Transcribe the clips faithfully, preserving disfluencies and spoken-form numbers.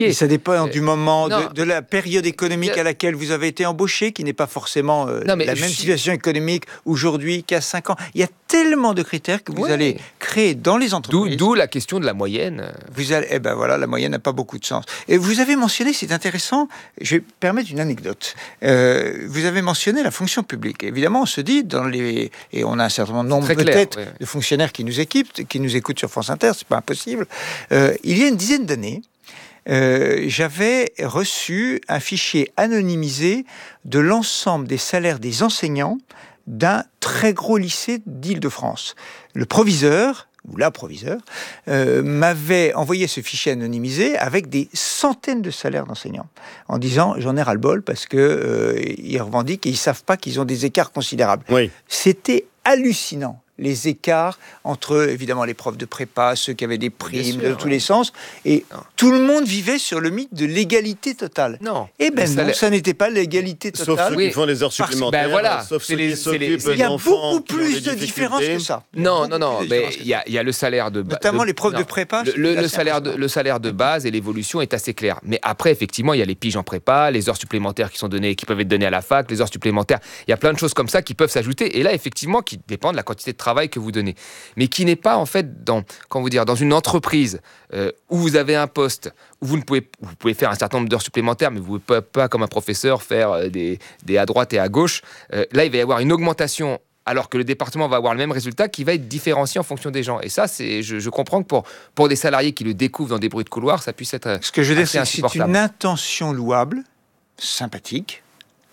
Et ça dépend du moment, non, de, de la période économique à laquelle vous avez été embauché, qui n'est pas forcément euh, non, la même je... situation économique aujourd'hui qu'à cinq ans. Il y a tellement de critères que vous ouais. allez créer dans les entreprises. D'où, d'où la question de la moyenne. Vous allez, eh ben voilà, la moyenne n'a pas beaucoup de sens. Et vous avez mentionné, c'est intéressant, je vais permettre une anecdote. Euh, vous avez mentionné la fonction publique. Évidemment, on se dit, dans les, et on a un certain nombre peut-être ouais. de fonctionnaires qui nous équipent, qui nous écoutent sur France Inter, c'est pas impossible. Euh, il y a une dizaine d'années, Euh, j'avais reçu un fichier anonymisé de l'ensemble des salaires des enseignants d'un très gros lycée d'Île-de-France. Le proviseur, ou la proviseure, euh, m'avait envoyé ce fichier anonymisé avec des centaines de salaires d'enseignants, en disant « j'en ai ras-le-bol » parce qu'ils euh, revendiquent et ils ne savent pas qu'ils ont des écarts considérables. Oui. C'était hallucinant. Les écarts entre, évidemment, les profs de prépa, ceux qui avaient des primes sûr, de tous ouais. les sens, et non. tout le monde vivait sur le mythe de l'égalité totale. Non. Eh bien non, salaire... ça n'était pas l'égalité totale. Sauf ceux oui. qui font les heures supplémentaires, ben voilà. sauf ceux les, qui s'occupent les... Il y a beaucoup plus de différences que ça. Non, non, non, mais il y, y a le salaire de base. Notamment de... les profs non. de prépa. Le, le, le, salaire de, le salaire de base et l'évolution est assez clair. Mais après, effectivement, il y a les piges en prépa, les heures supplémentaires qui sont données, qui peuvent être données à la fac, les heures supplémentaires. Il y a plein de choses comme ça qui peuvent s'ajouter. Et là, effectivement, qui dépendent de la quantité de travail que vous donnez. Mais qui n'est pas en fait dans, comment vous dire, dans une entreprise euh, où vous avez un poste où vous ne pouvez, vous pouvez faire un certain nombre d'heures supplémentaires, mais vous ne pouvez pas, pas comme un professeur faire des, des à droite et à gauche. Euh, là, il va y avoir une augmentation, alors que le département va avoir le même résultat, qui va être différencié en fonction des gens. Et ça, c'est, je, je comprends que pour, pour des salariés qui le découvrent dans des bruits de couloir, ça puisse être Ce que je veux dire, c'est que c'est une intention louable, sympathique,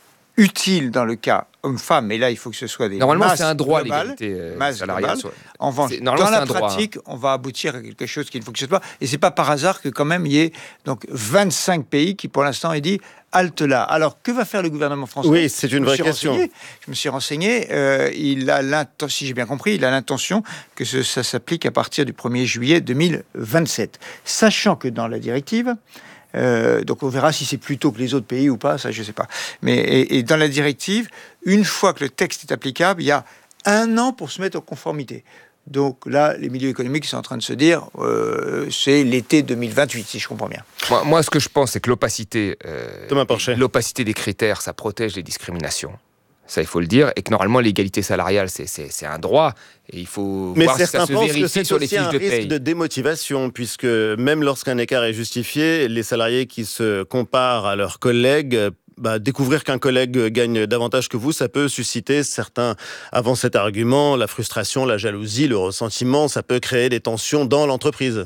utile dans le cas homme-femme, mais là, il faut que ce soit des normalement, masses c'est un droit, globales, l'égalité euh, masses salariale. Globales. En revanche, dans la pratique, droit, hein. on va aboutir à quelque chose qui ne fonctionne pas. Et c'est pas par hasard que quand même il y ait donc vingt-cinq pays qui, pour l'instant, aient dit halte là. Alors, que va faire le gouvernement français ? Oui, c'est une vraie question. Renseigné, je me suis renseigné. Euh, il a l'intention, si j'ai bien compris, il a l'intention que ce, ça s'applique à partir du premier juillet deux mille vingt-sept, sachant que dans la directive. Euh, donc on verra si c'est plus tôt que les autres pays ou pas, ça je sais pas. Mais et, et dans la directive, une fois que le texte est applicable, il y a un an pour se mettre en conformité. Donc là, les milieux économiques sont en train de se dire, euh, c'est l'été deux mille vingt-huit, si je comprends bien. Moi, moi ce que je pense, c'est que l'opacité, euh, Thomas Porcher. l'opacité des critères, ça protège les discriminations. Ça, il faut le dire, et que normalement, l'égalité salariale, c'est, c'est, c'est un droit, et il faut Mais voir si ça se vérifie que c'est sur les aussi fiches un de risque paye. de démotivation, puisque même lorsqu'un écart est justifié, les salariés qui se comparent à leurs collègues, bah, découvrir qu'un collègue gagne davantage que vous, ça peut susciter, certains avancent cet argument, la frustration, la jalousie, le ressentiment, ça peut créer des tensions dans l'entreprise.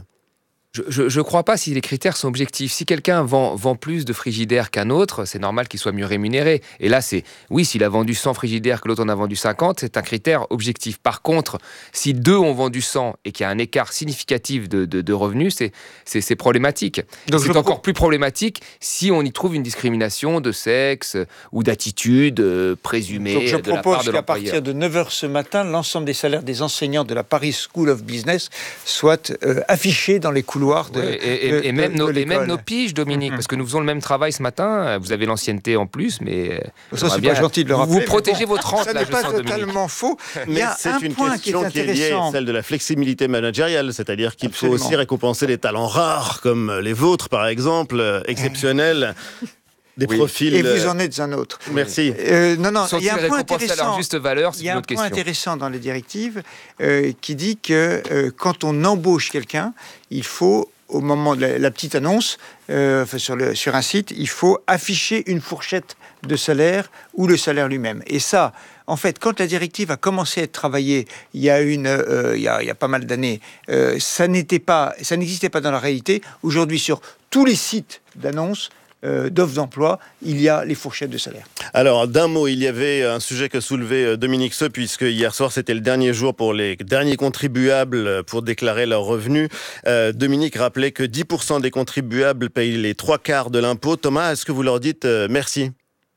Je ne crois pas si les critères sont objectifs. Si quelqu'un vend, vend plus de frigidaires qu'un autre, c'est normal qu'il soit mieux rémunéré. Et là, c'est oui, s'il a vendu cent frigidaires que l'autre en a vendu cinquante, c'est un critère objectif. Par contre, si deux ont vendu cent et qu'il y a un écart significatif de, de, de revenus, c'est, c'est, c'est problématique. Donc c'est encore pro... plus problématique si on y trouve une discrimination de sexe ou d'attitude euh, présumée Donc je de la part de propose qu'à partir de neuf heures ce matin, l'ensemble des salaires des enseignants de la Paris School of Business soient euh, affichés dans les couloirs. De, ouais, et, et, de, et, même de, nos, de et même nos piges, Dominique, mm-hmm. parce que nous faisons le même travail ce matin. Vous avez l'ancienneté en plus, mais ça c'est bien, pas gentil de le rappeler. Vous protégez bon, votre rente. Ça là, n'est je pas sens, totalement faux. Mais il y a c'est un une point question qui est, qui est liée à celle de la flexibilité managériale, c'est-à-dire qu'il Absolument. faut aussi récompenser les talents rares, comme les vôtres par exemple, exceptionnels. Des oui. profils. Et vous en êtes un autre. Merci. Euh, non, non, il y a un point intéressant. À leur juste valeur, c'est il y a une un autre point question. intéressant dans les directives euh, qui dit que euh, quand on embauche quelqu'un, il faut, au moment de la, la petite annonce, euh, enfin, sur, le, sur un site, il faut afficher une fourchette de salaire ou le salaire lui-même. Et ça, en fait, quand la directive a commencé à être travaillée, il y a une, euh, il y a, il y a pas mal d'années, euh, ça n'était pas, ça n'existait pas dans la réalité. Aujourd'hui, sur tous les sites d'annonces, Euh, d'offres d'emploi, il y a les fourchettes de salaire. Alors, d'un mot, il y avait un sujet que soulevait Dominique Seux, puisque hier soir, c'était le dernier jour pour les derniers contribuables pour déclarer leurs revenus. Euh, Dominique rappelait que dix pour cent des contribuables payent les trois quarts de l'impôt. Thomas, est-ce que vous leur dites euh, merci ?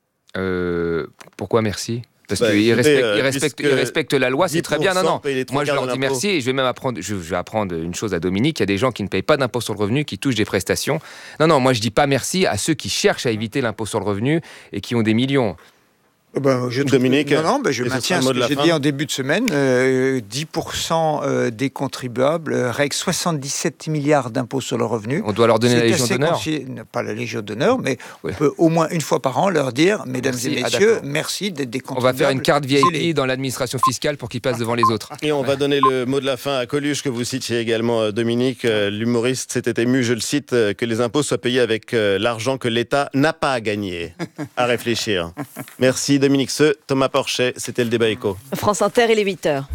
euh, Pourquoi merci ? Parce bah, qu'ils respectent, euh, ils respectent, ils respectent la loi, c'est très bien. Non, non. Moi, je leur dis merci et je vais même apprendre, je vais apprendre une chose à Dominique. Il y a des gens qui ne payent pas d'impôt sur le revenu, qui touchent des prestations. Non, non, moi, je dis pas merci à ceux qui cherchent à éviter l'impôt sur le revenu et qui ont des millions. Ben, je Dominique, trouve... Non, non, ben, je maintiens ce que j'ai fin. dit en début de semaine. Euh, dix pour cent des contribuables règlent soixante-dix-sept milliards d'impôts sur le revenu. On doit leur donner C'est la Légion d'honneur. Consi... Pas la Légion d'honneur, mais oui. on peut au moins une fois par an leur dire, mesdames merci. et messieurs, ah, merci d'être des contribuables. On va faire une carte V I P zélés. dans l'administration fiscale pour qu'ils passent devant les autres. Et on va donner le mot de la fin à Coluche, que vous citiez également, Dominique. L'humoriste s'était ému, je le cite, que les impôts soient payés avec l'argent que l'État n'a pas à gagner. À réfléchir. Merci Dominique Seux, Thomas Porchet, c'était le débat éco. France Inter, il est huit heures.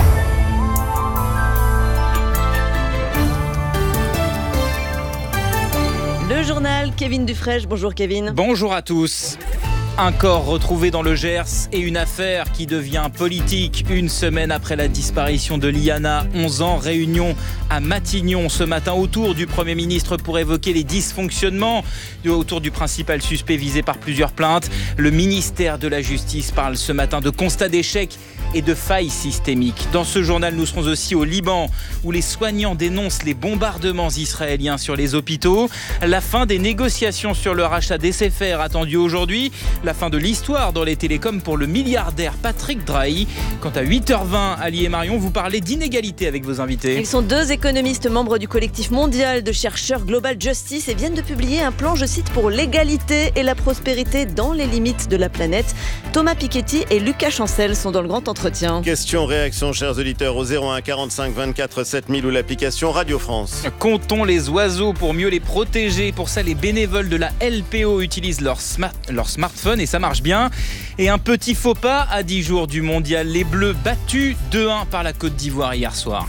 Le journal, Kevin Dufresne. Bonjour Kevin. Bonjour à tous. Un corps retrouvé dans le Gers et une affaire qui devient politique. Une semaine après la disparition de Liana, onze ans, réunion à Matignon ce matin autour du Premier ministre pour évoquer les dysfonctionnements autour du principal suspect visé par plusieurs plaintes. Le ministère de la Justice parle ce matin de constat d'échec et de failles systémiques. Dans ce journal, nous serons aussi au Liban, où les soignants dénoncent les bombardements israéliens sur les hôpitaux. La fin des négociations sur le rachat d'S F R attendue aujourd'hui. La fin de l'histoire dans les télécoms pour le milliardaire Patrick Drahi. Quant à huit heures vingt, Ali et Marion, vous parlez d'inégalité avec vos invités. Ils sont deux économistes membres du collectif mondial de chercheurs Global Justice et viennent de publier un plan, je cite, pour l'égalité et la prospérité dans les limites de la planète. Thomas Piketty et Lucas Chancel sont dans le grand entretien. Question, réaction, chers auditeurs, au zéro un quarante-cinq vingt-quatre sept mille ou l'application Radio France. Comptons les oiseaux pour mieux les protéger. Pour ça, les bénévoles de la L P O utilisent leur, smart- leur smartphone et ça marche bien. Et un petit faux pas à dix jours du mondial. Les Bleus battus deux un par la Côte d'Ivoire hier soir.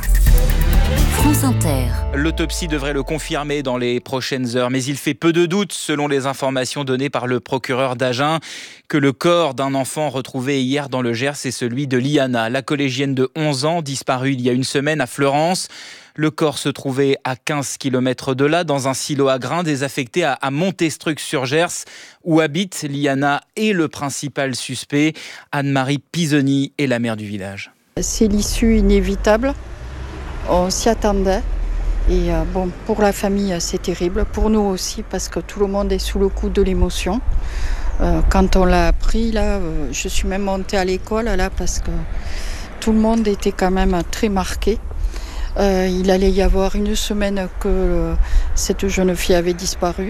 France Inter. L'autopsie devrait le confirmer dans les prochaines heures, mais il fait peu de doute, selon les informations données par le procureur d'Agen, que le corps d'un enfant retrouvé hier dans le Gers est celui de Liana, la collégienne de onze ans, disparue il y a une semaine à Fleurance. Le corps se trouvait à quinze kilomètres de là, dans un silo à grains désaffecté à, à Montestruc-sur-Gers, où habitent Liana et le principal suspect. Anne-Marie Pisoni est la mère du village. C'est l'issue inévitable. On s'y attendait et euh, bon, pour la famille c'est terrible, pour nous aussi parce que tout le monde est sous le coup de l'émotion. Euh, quand on l'a appris là, euh, je suis même montée à l'école là parce que tout le monde était quand même très marqué. Euh, il allait y avoir une semaine que euh, cette jeune fille avait disparu.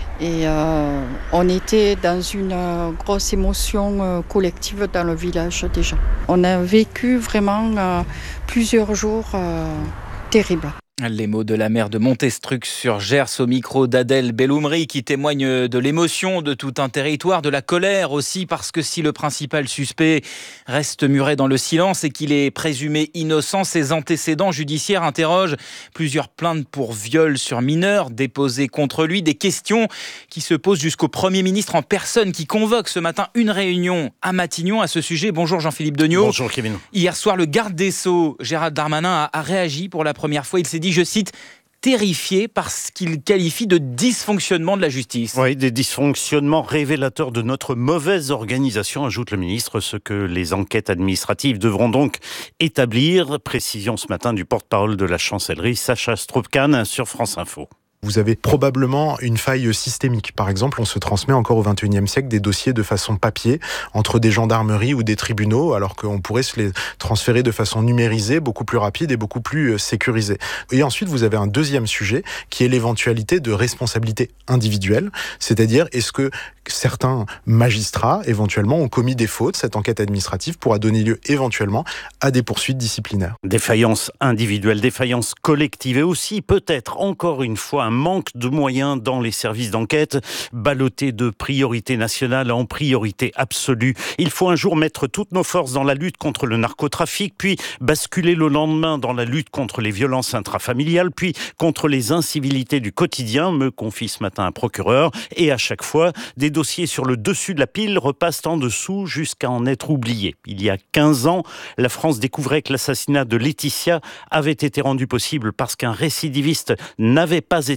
Et euh, on était dans une euh, grosse émotion euh, collective dans le village déjà. On a vécu vraiment euh, plusieurs jours euh, terribles. Les mots de la mère de Montestruc-sur-Gers au micro d'Adèle Belloumri qui témoigne de l'émotion de tout un territoire, de la colère aussi, parce que si le principal suspect reste muré dans le silence et qu'il est présumé innocent, ses antécédents judiciaires interrogent plusieurs plaintes pour viol sur mineurs déposées contre lui, des questions qui se posent jusqu'au Premier ministre en personne qui convoque ce matin une réunion à Matignon à ce sujet. Bonjour Jean-Philippe Degnaud. Bonjour Kevin. Hier soir, le garde des Sceaux, Gérald Darmanin, a, a réagi pour la première fois. Il s'est dit, je cite, terrifié par ce qu'il qualifie de dysfonctionnement de la justice. Oui, des dysfonctionnements révélateurs de notre mauvaise organisation, ajoute le ministre, ce que les enquêtes administratives devront donc établir. Précision ce matin du porte-parole de la chancellerie, Sacha Stroopkane, sur France Info. Vous avez probablement une faille systémique. Par exemple, on se transmet encore au vingt et unième siècle des dossiers de façon papier entre des gendarmeries ou des tribunaux, alors qu'on pourrait se les transférer de façon numérisée, beaucoup plus rapide et beaucoup plus sécurisée. Et ensuite, vous avez un deuxième sujet qui est l'éventualité de responsabilité individuelle, c'est-à-dire est-ce que certains magistrats, éventuellement, ont commis des fautes. Cette enquête administrative pourra donner lieu, éventuellement, à des poursuites disciplinaires. Défaillance individuelle, défaillance collective et aussi, peut-être, encore une fois, un manque de moyens dans les services d'enquête, ballottés de priorité nationale en priorité absolue. Il faut un jour mettre toutes nos forces dans la lutte contre le narcotrafic, puis basculer le lendemain dans la lutte contre les violences intrafamiliales, puis contre les incivilités du quotidien, me confie ce matin un procureur. Et à chaque fois, des dossiers sur le dessus de la pile repassent en dessous jusqu'à en être oubliés. Il y a quinze ans, la France découvrait que l'assassinat de Laetitia avait été rendu possible parce qu'un récidiviste n'avait pas été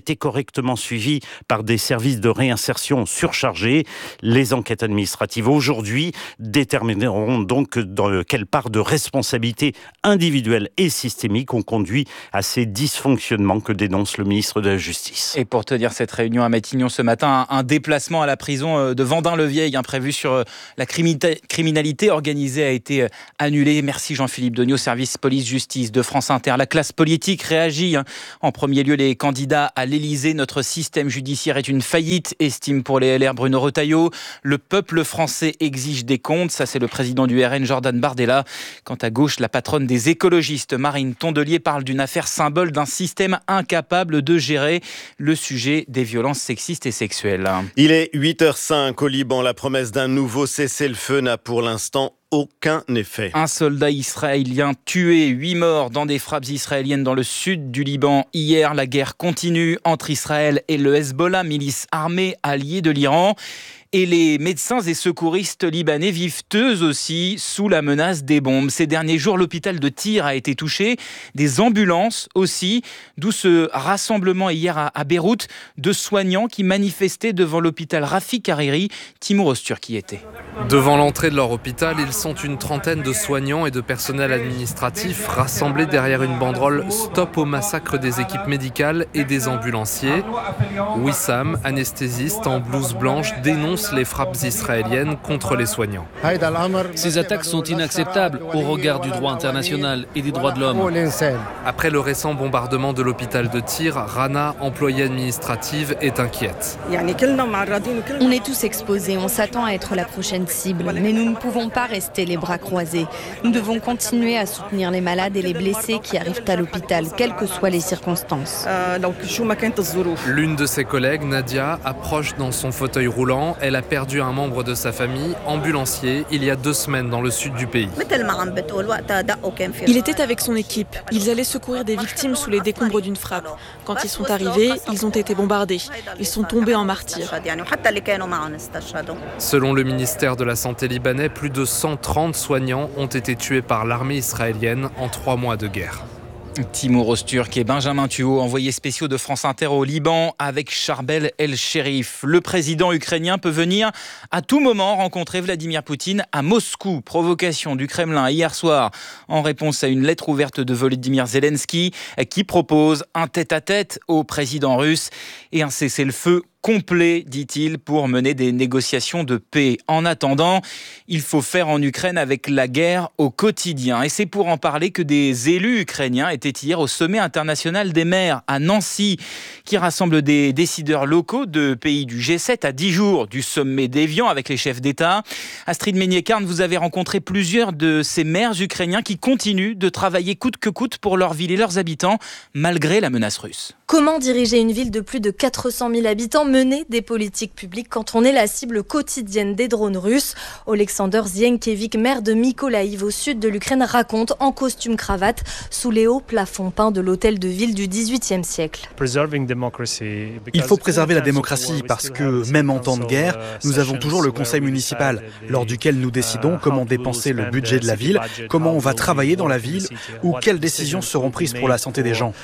été correctement suivis par des services de réinsertion surchargés. Les enquêtes administratives aujourd'hui détermineront donc dans quelle part de responsabilité individuelle et systémique ont conduit à ces dysfonctionnements que dénonce le ministre de la Justice. Et pour tenir cette réunion à Matignon ce matin, un déplacement à la prison de Vendin-le-Vieil prévu sur la criminalité organisée a été annulé. Merci Jean-Philippe Degnaud, service police-justice de France Inter. La classe politique réagit. En premier lieu, les candidats à l'Élysée. Notre système judiciaire est une faillite, estime pour les L R Bruno Retailleau. Le peuple français exige des comptes. Ça, c'est le président du R N, Jordan Bardella. Quant à gauche, la patronne des écologistes, Marine Tondelier, parle d'une affaire symbole d'un système incapable de gérer le sujet des violences sexistes et sexuelles. Il est huit heures cinq au Liban. La promesse d'un nouveau cessez-le-feu n'a pour l'instant aucun effet. Un soldat israélien tué, huit morts dans des frappes israéliennes dans le sud du Liban. Hier, la guerre continue entre Israël et le Hezbollah, milice armée alliée de l'Iran. Et les médecins et secouristes libanais vivent eux aussi sous la menace des bombes. Ces derniers jours, l'hôpital de Tyr a été touché, des ambulances aussi, d'où ce rassemblement hier à, à Beyrouth de soignants qui manifestaient devant l'hôpital Rafik Hariri. Timur Ostur qui était. Devant l'entrée de leur hôpital, ils sont une trentaine de soignants et de personnel administratif rassemblés derrière une banderole « Stop au massacre des équipes médicales et des ambulanciers ». Wissam, anesthésiste en blouse blanche, dénonce les frappes israéliennes contre les soignants. Ces attaques sont inacceptables au regard du droit international et des droits de l'homme. Après le récent bombardement de l'hôpital de Tyr, Rana, employée administrative, est inquiète. On est tous exposés, on s'attend à être la prochaine cible, mais nous ne pouvons pas rester les bras croisés. Nous devons continuer à soutenir les malades et les blessés qui arrivent à l'hôpital, quelles que soient les circonstances. L'une de ses collègues, Nadia, approche dans son fauteuil roulant. Elle a perdu un membre de sa famille, ambulancier, il y a deux semaines dans le sud du pays. Il était avec son équipe. Ils allaient secourir des victimes sous les décombres d'une frappe. Quand ils sont arrivés, ils ont été bombardés. Ils sont tombés en martyrs. Selon le ministère de la Santé libanais, plus de cent trente soignants ont été tués par l'armée israélienne en trois mois de guerre. Timur Osturk et Benjamin Thuot, envoyés spéciaux de France Inter au Liban avec Charbel El-Sherif. Le président ukrainien peut venir à tout moment rencontrer Vladimir Poutine à Moscou. Provocation du Kremlin hier soir en réponse à une lettre ouverte de Volodymyr Zelensky qui propose un tête-à-tête au président russe et un cessez-le-feu complet, dit-il, pour mener des négociations de paix. En attendant, il faut faire en Ukraine avec la guerre au quotidien. Et c'est pour en parler que des élus ukrainiens étaient hier au sommet international des maires à Nancy, qui rassemble des décideurs locaux de pays du G sept à dix jours du sommet d'Évian avec les chefs d'État. Astrid Meignet-Karn, vous avez rencontré plusieurs de ces maires ukrainiens qui continuent de travailler coûte que coûte pour leur ville et leurs habitants, malgré la menace russe. Comment diriger une ville de plus de quatre cent mille habitants, mener des politiques publiques quand on est la cible quotidienne des drones russes? Alexander Zienkiewicz, maire de Mykolaïv au sud de l'Ukraine, raconte en costume cravate sous les hauts plafonds peints de l'hôtel de ville du dix-huitième siècle. Il faut préserver la démocratie parce que, même en temps de guerre, nous avons toujours le conseil municipal, lors duquel nous décidons comment dépenser le budget de la ville, comment on va travailler dans la ville ou quelles décisions seront prises pour la santé des gens.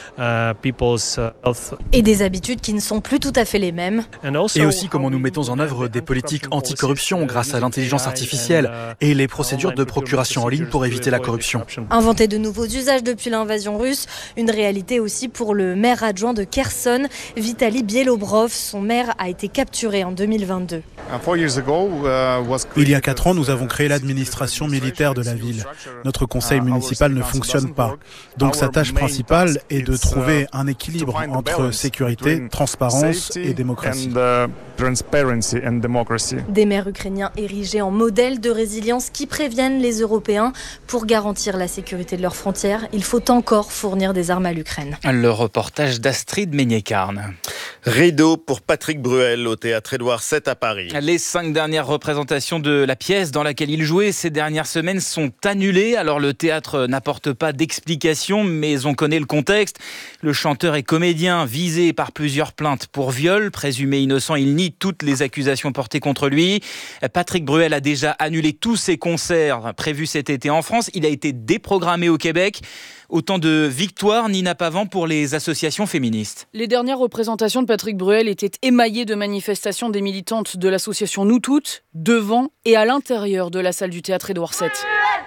Et des habitudes qui ne sont plus tout à fait les mêmes. Et aussi comment nous mettons en œuvre des politiques anti-corruption grâce à l'intelligence artificielle et les procédures de procuration en ligne pour éviter la corruption. Inventer de nouveaux usages depuis l'invasion russe, une réalité aussi pour le maire adjoint de Kherson, Vitaly Bielobrov. Son maire a été capturé en deux mille vingt-deux. Il y a quatre ans, nous avons créé l'administration militaire de la ville. Notre conseil municipal ne fonctionne pas. Donc sa tâche principale est de trouver un équilibre entre sécurité, transparence et démocratie. Des maires ukrainiens érigés en modèle de résilience qui préviennent les Européens. Pour garantir la sécurité de leurs frontières, il faut encore fournir des armes à l'Ukraine. Le reportage d'Astrid Meignet-Karn. Rideau pour Patrick Bruel au théâtre Édouard sept à Paris. Les cinq dernières représentations de la pièce dans laquelle il jouait ces dernières semaines sont annulées. Alors le théâtre n'apporte pas d'explication, mais on connaît le contexte. Le chanteur et comédien visé par plusieurs plaintes pour viol présumé présumé innocent. Il nie toutes les accusations portées contre lui. Patrick Bruel a déjà annulé tous ses concerts prévus cet été en France. Il a été déprogrammé au Québec. Autant de victoires, Nina Pavant, pour les associations féministes. Les dernières représentations de Patrick Bruel étaient émaillées de manifestations des militantes de l'association Nous Toutes, devant et à l'intérieur de la salle du théâtre Édouard sept.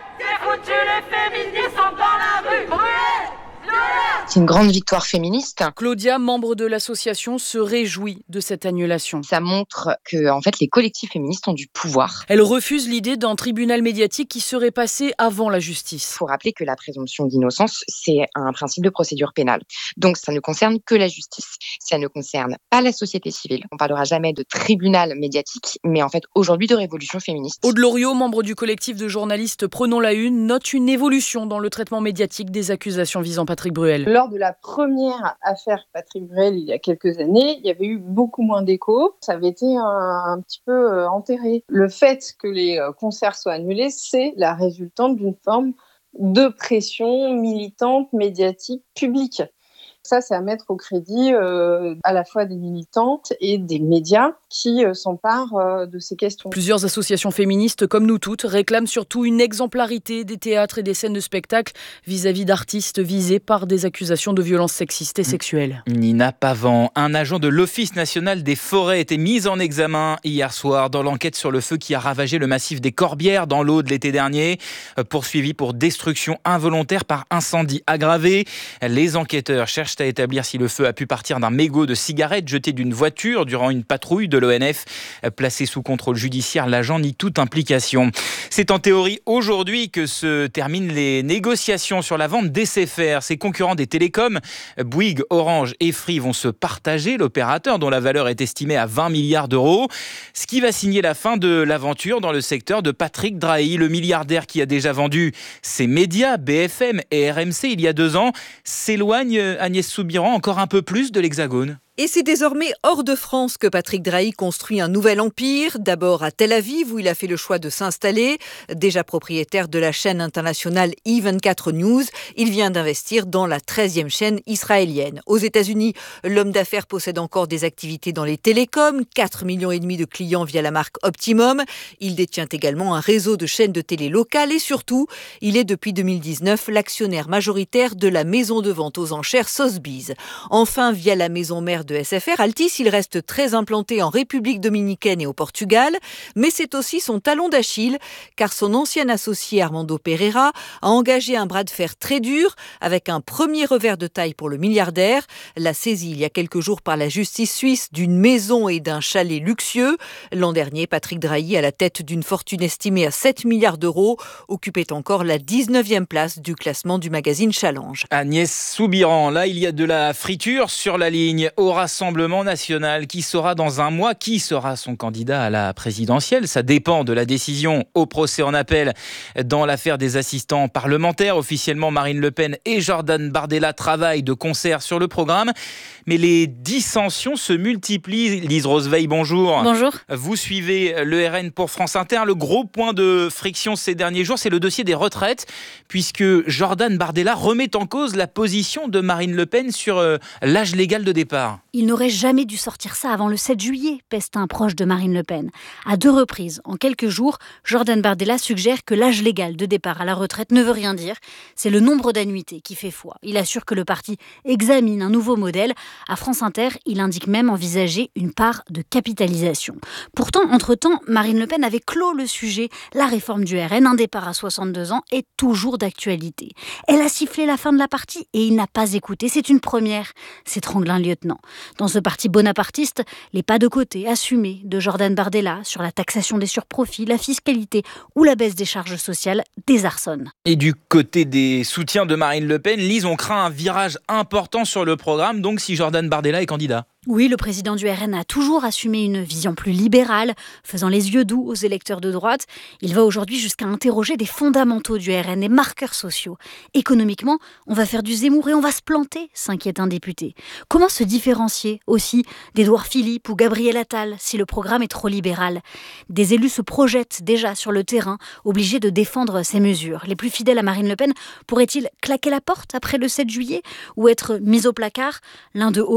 C'est une grande victoire féministe. Claudia, membre de l'association, se réjouit de cette annulation. Ça montre que, en fait, les collectifs féministes ont du pouvoir. Elle refuse l'idée d'un tribunal médiatique qui serait passé avant la justice. Il faut rappeler que la présomption d'innocence, c'est un principe de procédure pénale. Donc, ça ne concerne que la justice. Ça ne concerne pas la société civile. On parlera jamais de tribunal médiatique, mais en fait, aujourd'hui, de révolution féministe. Aude Loriot, membre du collectif de journalistes Prenons la Une, note une évolution dans le traitement médiatique des accusations visant Patrick Bruel. Lors de la première affaire Patrick Bruel, il y a quelques années, il y avait eu beaucoup moins d'écho. Ça avait été un, un petit peu euh, enterré. Le fait que les euh, concerts soient annulés, c'est la résultante d'une forme de pression militante, médiatique, publique. Ça, c'est à mettre au crédit euh, à la fois des militantes et des médias qui euh, s'emparent euh, de ces questions. Plusieurs associations féministes, comme Nous Toutes, réclament surtout une exemplarité des théâtres et des scènes de spectacle vis-à-vis d'artistes visés par des accusations de violences sexistes et sexuelles. Nina Pavant, un agent de l'Office national des forêts, était mis en examen hier soir dans l'enquête sur le feu qui a ravagé le massif des Corbières dans l'Aude l'été dernier. Poursuivi pour destruction involontaire par incendie aggravé. Les enquêteurs cherchent à établir si le feu a pu partir d'un mégot de cigarette jeté d'une voiture durant une patrouille de l'O N F. Placé sous contrôle judiciaire, l'agent nie toute implication. C'est en théorie aujourd'hui que se terminent les négociations sur la vente d'S F R. Ses concurrents des télécoms, Bouygues, Orange et Free, vont se partager l'opérateur dont la valeur est estimée à vingt milliards d'euros. Ce qui va signer la fin de l'aventure dans le secteur de Patrick Drahi, le milliardaire qui a déjà vendu ses médias, B F M et R M C il y a deux ans, s'éloigne Agnès Soubiran encore un peu plus de l'Hexagone. Et c'est désormais hors de France que Patrick Drahi construit un nouvel empire, d'abord à Tel Aviv où il a fait le choix de s'installer. Déjà propriétaire de la chaîne internationale E vingt-quatre News, il vient d'investir dans la treizième chaîne israélienne. Aux États-Unis, l'homme d'affaires possède encore des activités dans les télécoms, quatre millions et demi de clients via la marque Optimum. Il détient également un réseau de chaînes de télé locales et surtout, il est depuis deux mille dix-neuf l'actionnaire majoritaire de la maison de vente aux enchères Sotheby's. Enfin, via la maison mère de S F R, Altice, il reste très implanté en République dominicaine et au Portugal, mais c'est aussi son talon d'Achille, car son ancien associé Armando Pereira a engagé un bras de fer très dur avec un premier revers de taille pour le milliardaire, la saisie il y a quelques jours par la justice suisse d'une maison et d'un chalet luxueux. L'an dernier, Patrick Drahi, à la tête d'une fortune estimée à sept milliards d'euros, occupait encore la dix-neuvième place du classement du magazine Challenge. Agnès Soubiran, là il y a de la friture sur la ligne au Rassemblement national. Qui saura dans un mois qui sera son candidat à la présidentielle? Ça dépend de la décision au procès en appel dans l'affaire des assistants parlementaires. Officiellement, Marine Le Pen et Jordan Bardella travaillent de concert sur le programme. Mais les dissensions se multiplient. Lise Roseveil, bonjour. Bonjour. Vous suivez le R N pour France Inter. Le gros point de friction ces derniers jours, c'est le dossier des retraites, puisque Jordan Bardella remet en cause la position de Marine Le Pen sur euh, l'âge légal de départ. Il n'aurait jamais dû sortir ça avant le sept juillet, peste un proche de Marine Le Pen. À deux reprises, en quelques jours, Jordan Bardella suggère que l'âge légal de départ à la retraite ne veut rien dire. C'est le nombre d'annuités qui fait foi. Il assure que le parti examine un nouveau modèle. À France Inter, il indique même envisager une part de capitalisation. Pourtant, entre-temps, Marine Le Pen avait clos le sujet. La réforme du R N, un départ à soixante-deux ans, est toujours d'actualité. Elle a sifflé la fin de la partie et il n'a pas écouté. C'est une première, s'étrangle un lieutenant. Dans ce parti bonapartiste, les pas de côté assumés de Jordan Bardella sur la taxation des surprofits, la fiscalité ou la baisse des charges sociales désarçonnent. Et du côté des soutiens de Marine Le Pen, Lise, on craint un virage important sur le programme, donc si Jordan Bardella est candidat. Oui, le président du R N a toujours assumé une vision plus libérale, faisant les yeux doux aux électeurs de droite. Il va aujourd'hui jusqu'à interroger des fondamentaux du R N, des marqueurs sociaux. Économiquement, on va faire du Zemmour et on va se planter, s'inquiète un député. Comment se différencier aussi d'Édouard Philippe ou Gabriel Attal si le programme est trop libéral? Des élus se projettent déjà sur le terrain, obligés de défendre ces mesures. Les plus fidèles à Marine Le Pen pourraient-ils claquer la porte après le sept juillet ou être mis au placard? L'un d'eux ose,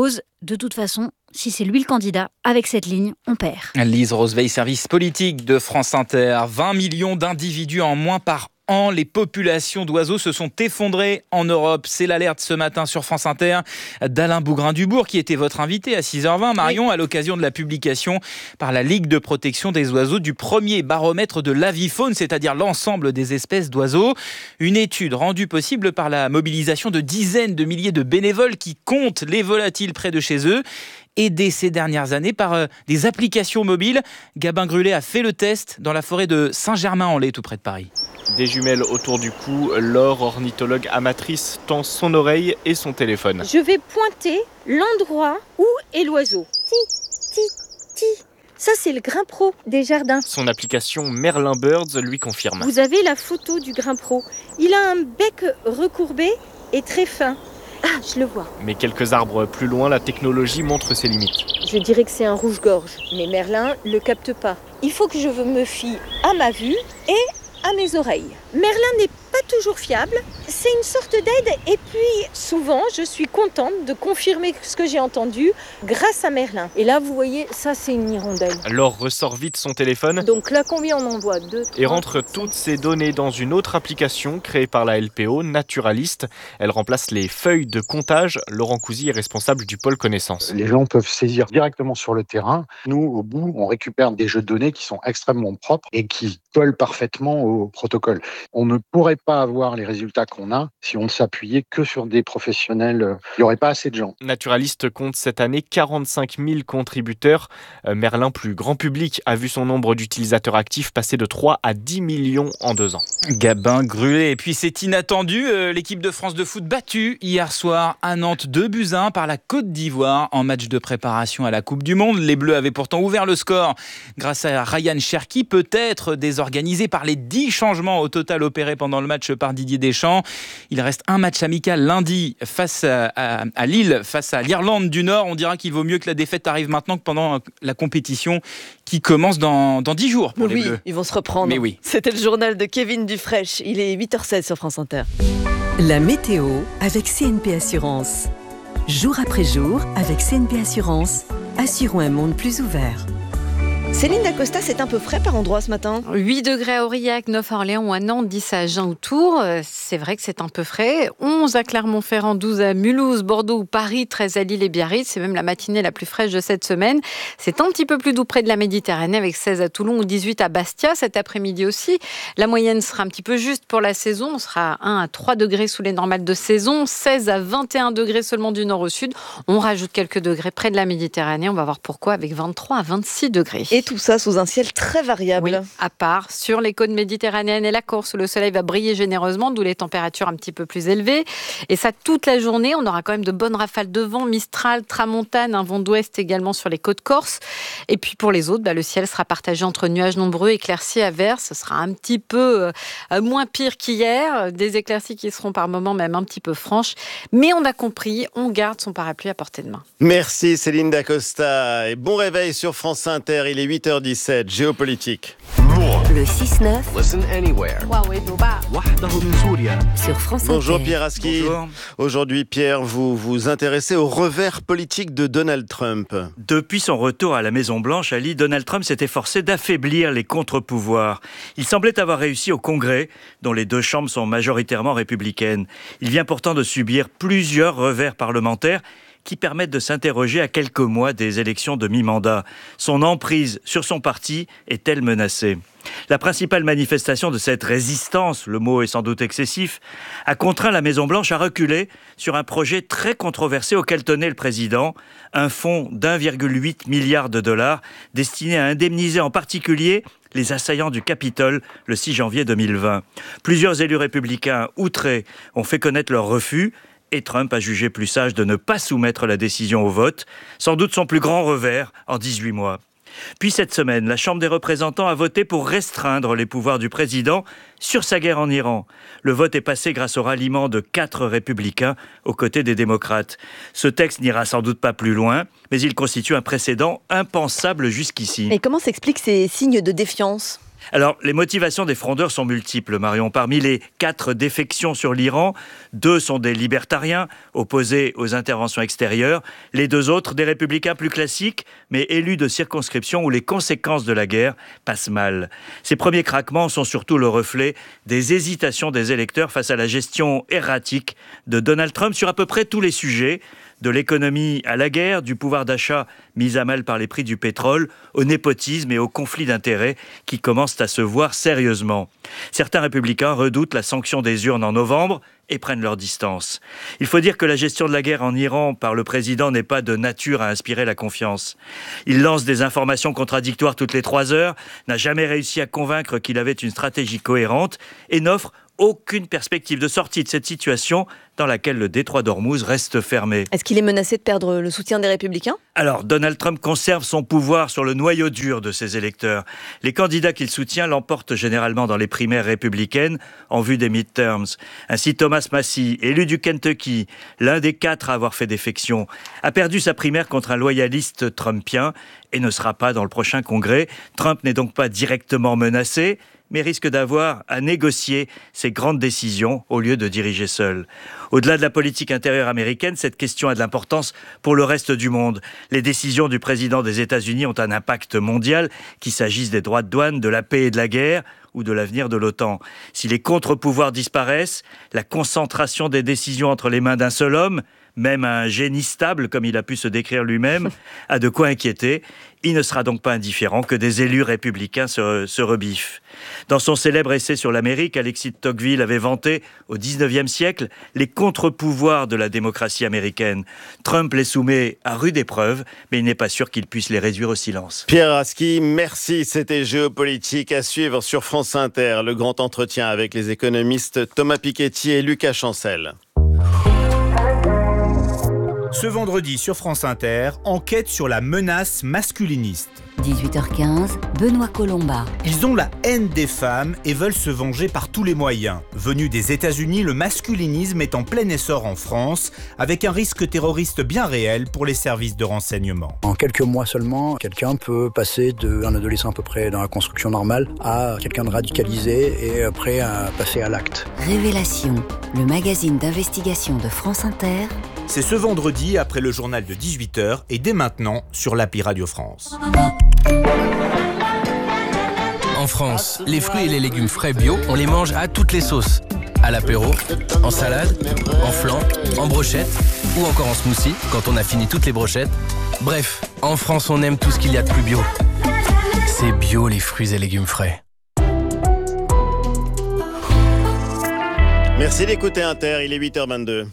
De toute façon, si c'est lui le candidat, avec cette ligne, on perd. Lise Roseveil, service politique de France Inter. vingt millions d'individus en moins par an. Les populations d'oiseaux se sont effondrées en Europe. C'est l'alerte ce matin sur France Inter d'Alain Bougrain-Dubourg, qui était votre invité à six heures vingt, Marion, oui. à l'occasion de la publication par la Ligue de protection des oiseaux du premier baromètre de l'avifaune, c'est-à-dire l'ensemble des espèces d'oiseaux. Une étude rendue possible par la mobilisation de dizaines de milliers de bénévoles qui comptent les volatiles près de chez eux. Aidés ces dernières années par euh, des applications mobiles. Gabin Grulet a fait le test dans la forêt de Saint-Germain-en-Laye, tout près de Paris. Des jumelles autour du cou, Laure, ornithologue amatrice, tend son oreille et son téléphone. Je vais pointer l'endroit où est l'oiseau. Ti, ti, ti. Ça, c'est le grimpero des jardins. Son application Merlin Birds lui confirme. Vous avez la photo du grimpero. Il a un bec recourbé et très fin. Ah, je le vois. Mais quelques arbres plus loin, la technologie montre ses limites. Je dirais que c'est un rouge-gorge, mais Merlin ne le capte pas. Il faut que je me fie à ma vue et à mes oreilles. Merlin n'est pas toujours fiable, c'est une sorte d'aide et puis souvent je suis contente de confirmer ce que j'ai entendu grâce à Merlin. Et là vous voyez, ça c'est une hirondelle. Laure ressort vite son téléphone. Donc là combien on en voit ? Deux, et rentre toutes ces données dans une autre application créée par la L P O, Naturaliste. Elle remplace les feuilles de comptage. Laurent Cousy est responsable du pôle connaissance. Les gens peuvent saisir directement sur le terrain. Nous, au bout, on récupère des jeux de données qui sont extrêmement propres et qui collent parfaitement au protocole. On ne pourrait pas avoir les résultats qu'on a si on ne s'appuyait que sur des professionnels. Il n'y aurait pas assez de gens. Naturaliste compte cette année quarante-cinq mille contributeurs. Merlin, plus grand public, a vu son nombre d'utilisateurs actifs passer de trois à dix millions en deux ans. Gabin Grulet. Et puis c'est inattendu, euh, l'équipe de France de foot battue hier soir à Nantes deux buts à un par la Côte d'Ivoire en match de préparation à la Coupe du Monde. Les Bleus avaient pourtant ouvert le score grâce à Ryan Cherki, peut-être désorganisé par les dix changements au total opérés pendant le match par Didier Deschamps. Il reste un match amical lundi face à, à, à Lille, face à l'Irlande du Nord. On dira qu'il vaut mieux que la défaite arrive maintenant que pendant la compétition qui commence dans, dans dix jours pour oui, les Bleus. Ils vont se reprendre. Mais oui. C'était le journal de Kevin Dufresne. Il est huit heures seize sur France Inter. La météo avec C N P Assurance. Jour après jour, avec C N P Assurance, assurons un monde plus ouvert. Céline Dacosta, c'est un peu frais par endroit ce matin. huit degrés à Aurillac, neuf à Orléans ou à Nantes, dix à Agen ou Tours. C'est vrai que c'est un peu frais. onze à Clermont-Ferrand, douze à Mulhouse, Bordeaux ou Paris, treize à Lille et Biarritz. C'est même la matinée la plus fraîche de cette semaine. C'est un petit peu plus doux près de la Méditerranée avec seize à Toulon ou dix-huit à Bastia cet après-midi aussi. La moyenne sera un petit peu juste pour la saison. On sera à un à trois degrés sous les normales de saison, seize à vingt et un degrés seulement du nord au sud. On rajoute quelques degrés près de la Méditerranée. On va voir pourquoi avec vingt-trois à vingt-six degrés. Et tout ça sous un ciel très variable. Oui, à part sur les côtes méditerranéennes et la Corse où le soleil va briller généreusement, d'où les températures un petit peu plus élevées. Et ça toute la journée, on aura quand même de bonnes rafales de vent, Mistral, Tramontane, un vent d'ouest également sur les côtes corses. Et puis pour les autres, bah, le ciel sera partagé entre nuages nombreux, éclaircies, averses. Ce sera un petit peu euh, moins pire qu'hier, des éclaircies qui seront par moments même un petit peu franches. Mais on a compris, on garde son parapluie à portée de main. Merci Céline Dacosta et bon réveil sur France Inter, il est huit heures dix-sept, géopolitique. Le six neuf. Listen anywhere. Sur France Bonjour Inter. Pierre Aski. Bonjour. Aujourd'hui Pierre, vous vous intéressez au revers politique de Donald Trump. Depuis son retour à la Maison-Blanche, Ali, Donald Trump s'est efforcé d'affaiblir les contre-pouvoirs. Il semblait avoir réussi au Congrès, dont les deux chambres sont majoritairement républicaines. Il vient pourtant de subir plusieurs revers parlementaires qui permettent de s'interroger à quelques mois des élections de mi-mandat. Son emprise sur son parti est-elle menacée ? La principale manifestation de cette résistance, le mot est sans doute excessif, a contraint la Maison-Blanche à reculer sur un projet très controversé auquel tenait le président, un fonds d'un virgule huit milliard de dollars destiné à indemniser en particulier les assaillants du Capitole le six janvier deux mille vingt. Plusieurs élus républicains outrés ont fait connaître leur refus, et Trump a jugé plus sage de ne pas soumettre la décision au vote, sans doute son plus grand revers en dix-huit mois. Puis cette semaine, la Chambre des représentants a voté pour restreindre les pouvoirs du président sur sa guerre en Iran. Le vote est passé grâce au ralliement de quatre républicains aux côtés des démocrates. Ce texte n'ira sans doute pas plus loin, mais il constitue un précédent impensable jusqu'ici. Et comment s'expliquent ces signes de défiance ? Alors, les motivations des frondeurs sont multiples, Marion. Parmi les quatre défections sur l'Iran, deux sont des libertariens, opposés aux interventions extérieures. Les deux autres, des républicains plus classiques, mais élus de circonscriptions où les conséquences de la guerre passent mal. Ces premiers craquements sont surtout le reflet des hésitations des électeurs face à la gestion erratique de Donald Trump sur à peu près tous les sujets, de l'économie à la guerre, du pouvoir d'achat mis à mal par les prix du pétrole, au népotisme et au conflit d'intérêts qui commencent à se voir sérieusement. Certains républicains redoutent la sanction des urnes en novembre et prennent leur distance. Il faut dire que la gestion de la guerre en Iran par le président n'est pas de nature à inspirer la confiance. Il lance des informations contradictoires toutes les trois heures, n'a jamais réussi à convaincre qu'il avait une stratégie cohérente et n'offre aucune perspective de sortie de cette situation dans laquelle le détroit d'Ormuz reste fermé. Est-ce qu'il est menacé de perdre le soutien des Républicains ? Alors, Donald Trump conserve son pouvoir sur le noyau dur de ses électeurs. Les candidats qu'il soutient l'emportent généralement dans les primaires républicaines en vue des midterms. Ainsi, Thomas Massie, élu du Kentucky, l'un des quatre à avoir fait défection, a perdu sa primaire contre un loyaliste trumpien et ne sera pas dans le prochain congrès. Trump n'est donc pas directement menacé, mais risque d'avoir à négocier ses grandes décisions au lieu de diriger seul. Au-delà de la politique intérieure américaine, cette question a de l'importance pour le reste du monde. Les décisions du président des États-Unis ont un impact mondial, qu'il s'agisse des droits de douane, de la paix et de la guerre, ou de l'avenir de l'OTAN. Si les contre-pouvoirs disparaissent, la concentration des décisions entre les mains d'un seul homme, même un génie stable, comme il a pu se décrire lui-même, a de quoi inquiéter. Il ne sera donc pas indifférent que des élus républicains se, se rebiffent. Dans son célèbre essai sur l'Amérique, Alexis de Tocqueville avait vanté, au dix-neuvième siècle, les contre-pouvoirs de la démocratie américaine. Trump les soumet à rude épreuve, mais il n'est pas sûr qu'il puisse les réduire au silence. Pierre Rasky, merci. C'était Géopolitique à suivre sur France Inter. Le grand entretien avec les économistes Thomas Piketty et Lucas Chancel. Ce vendredi sur France Inter, enquête sur la menace masculiniste. dix-huit heures quinze, Benoît Colomba. Ils ont la haine des femmes et veulent se venger par tous les moyens. Venu des États-Unis, le masculinisme est en plein essor en France, avec un risque terroriste bien réel pour les services de renseignement. En quelques mois seulement, quelqu'un peut passer d'un adolescent à peu près dans la construction normale à quelqu'un de radicalisé et prêt à passer à l'acte. Révélation, le magazine d'investigation de France Inter. C'est ce vendredi après le journal de dix-huit heures et dès maintenant sur l'appli Radio France. En France, les fruits et les légumes frais bio, on les mange à toutes les sauces. À l'apéro, en salade, en flan, en brochette ou encore en smoothie quand on a fini toutes les brochettes. Bref, en France, on aime tout ce qu'il y a de plus bio. C'est bio les fruits et légumes frais. Merci d'écouter Inter, il est huit heures vingt-deux.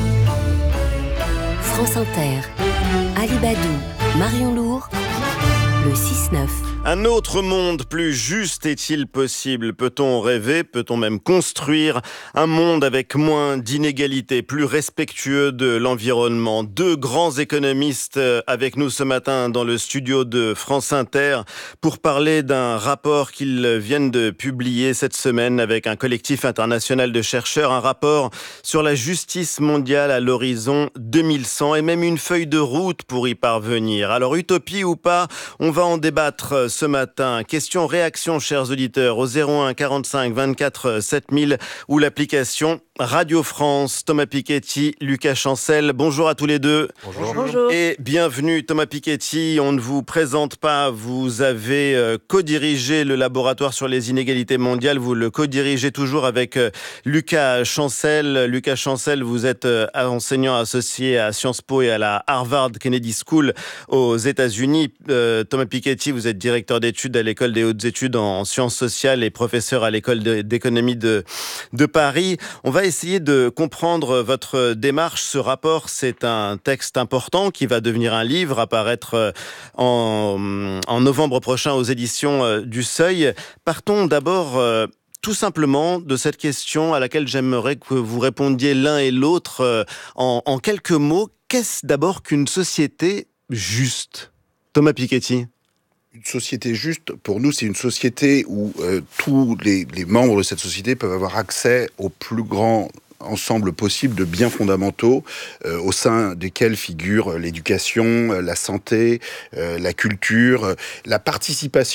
France Inter, Ali Badou, Marion Lourd, le six neuf. Un autre monde plus juste est-il possible ? Peut-on rêver ? Peut-on même construire un monde avec moins d'inégalités, plus respectueux de l'environnement ? Deux grands économistes avec nous ce matin dans le studio de France Inter pour parler d'un rapport qu'ils viennent de publier cette semaine avec un collectif international de chercheurs, un rapport sur la justice mondiale à l'horizon deux mille cent et même une feuille de route pour y parvenir. Alors utopie ou pas, on va en débattre ce matin. Question réaction, chers auditeurs, au zéro un quarante-cinq vingt-quatre sept mille ou l'application Radio France. Thomas Piketty, Lucas Chancel, bonjour à tous les deux. Bonjour. Bonjour. Et bienvenue Thomas Piketty, on ne vous présente pas, vous avez euh, co-dirigé le laboratoire sur les inégalités mondiales, vous le co-dirigez toujours avec euh, Lucas Chancel. Lucas Chancel, vous êtes euh, enseignant associé à Sciences Po et à la Harvard Kennedy School aux États-Unis. Euh, Thomas Piketty, vous êtes directeur d'études à l'école des hautes études en sciences sociales et professeur à l'école d'économie de, de Paris. On va essayer de comprendre votre démarche. Ce rapport, c'est un texte important qui va devenir un livre, apparaître en, en novembre prochain aux éditions du Seuil. Partons d'abord euh, tout simplement de cette question à laquelle j'aimerais que vous répondiez l'un et l'autre euh, en, en quelques mots. Qu'est-ce d'abord qu'une société juste ? Thomas Piketty. Une société juste, pour nous, c'est une société où euh, tous les, les membres de cette société peuvent avoir accès au plus grand ensemble possible de biens fondamentaux euh, au sein desquels figurent l'éducation, la santé, euh, la culture, la participation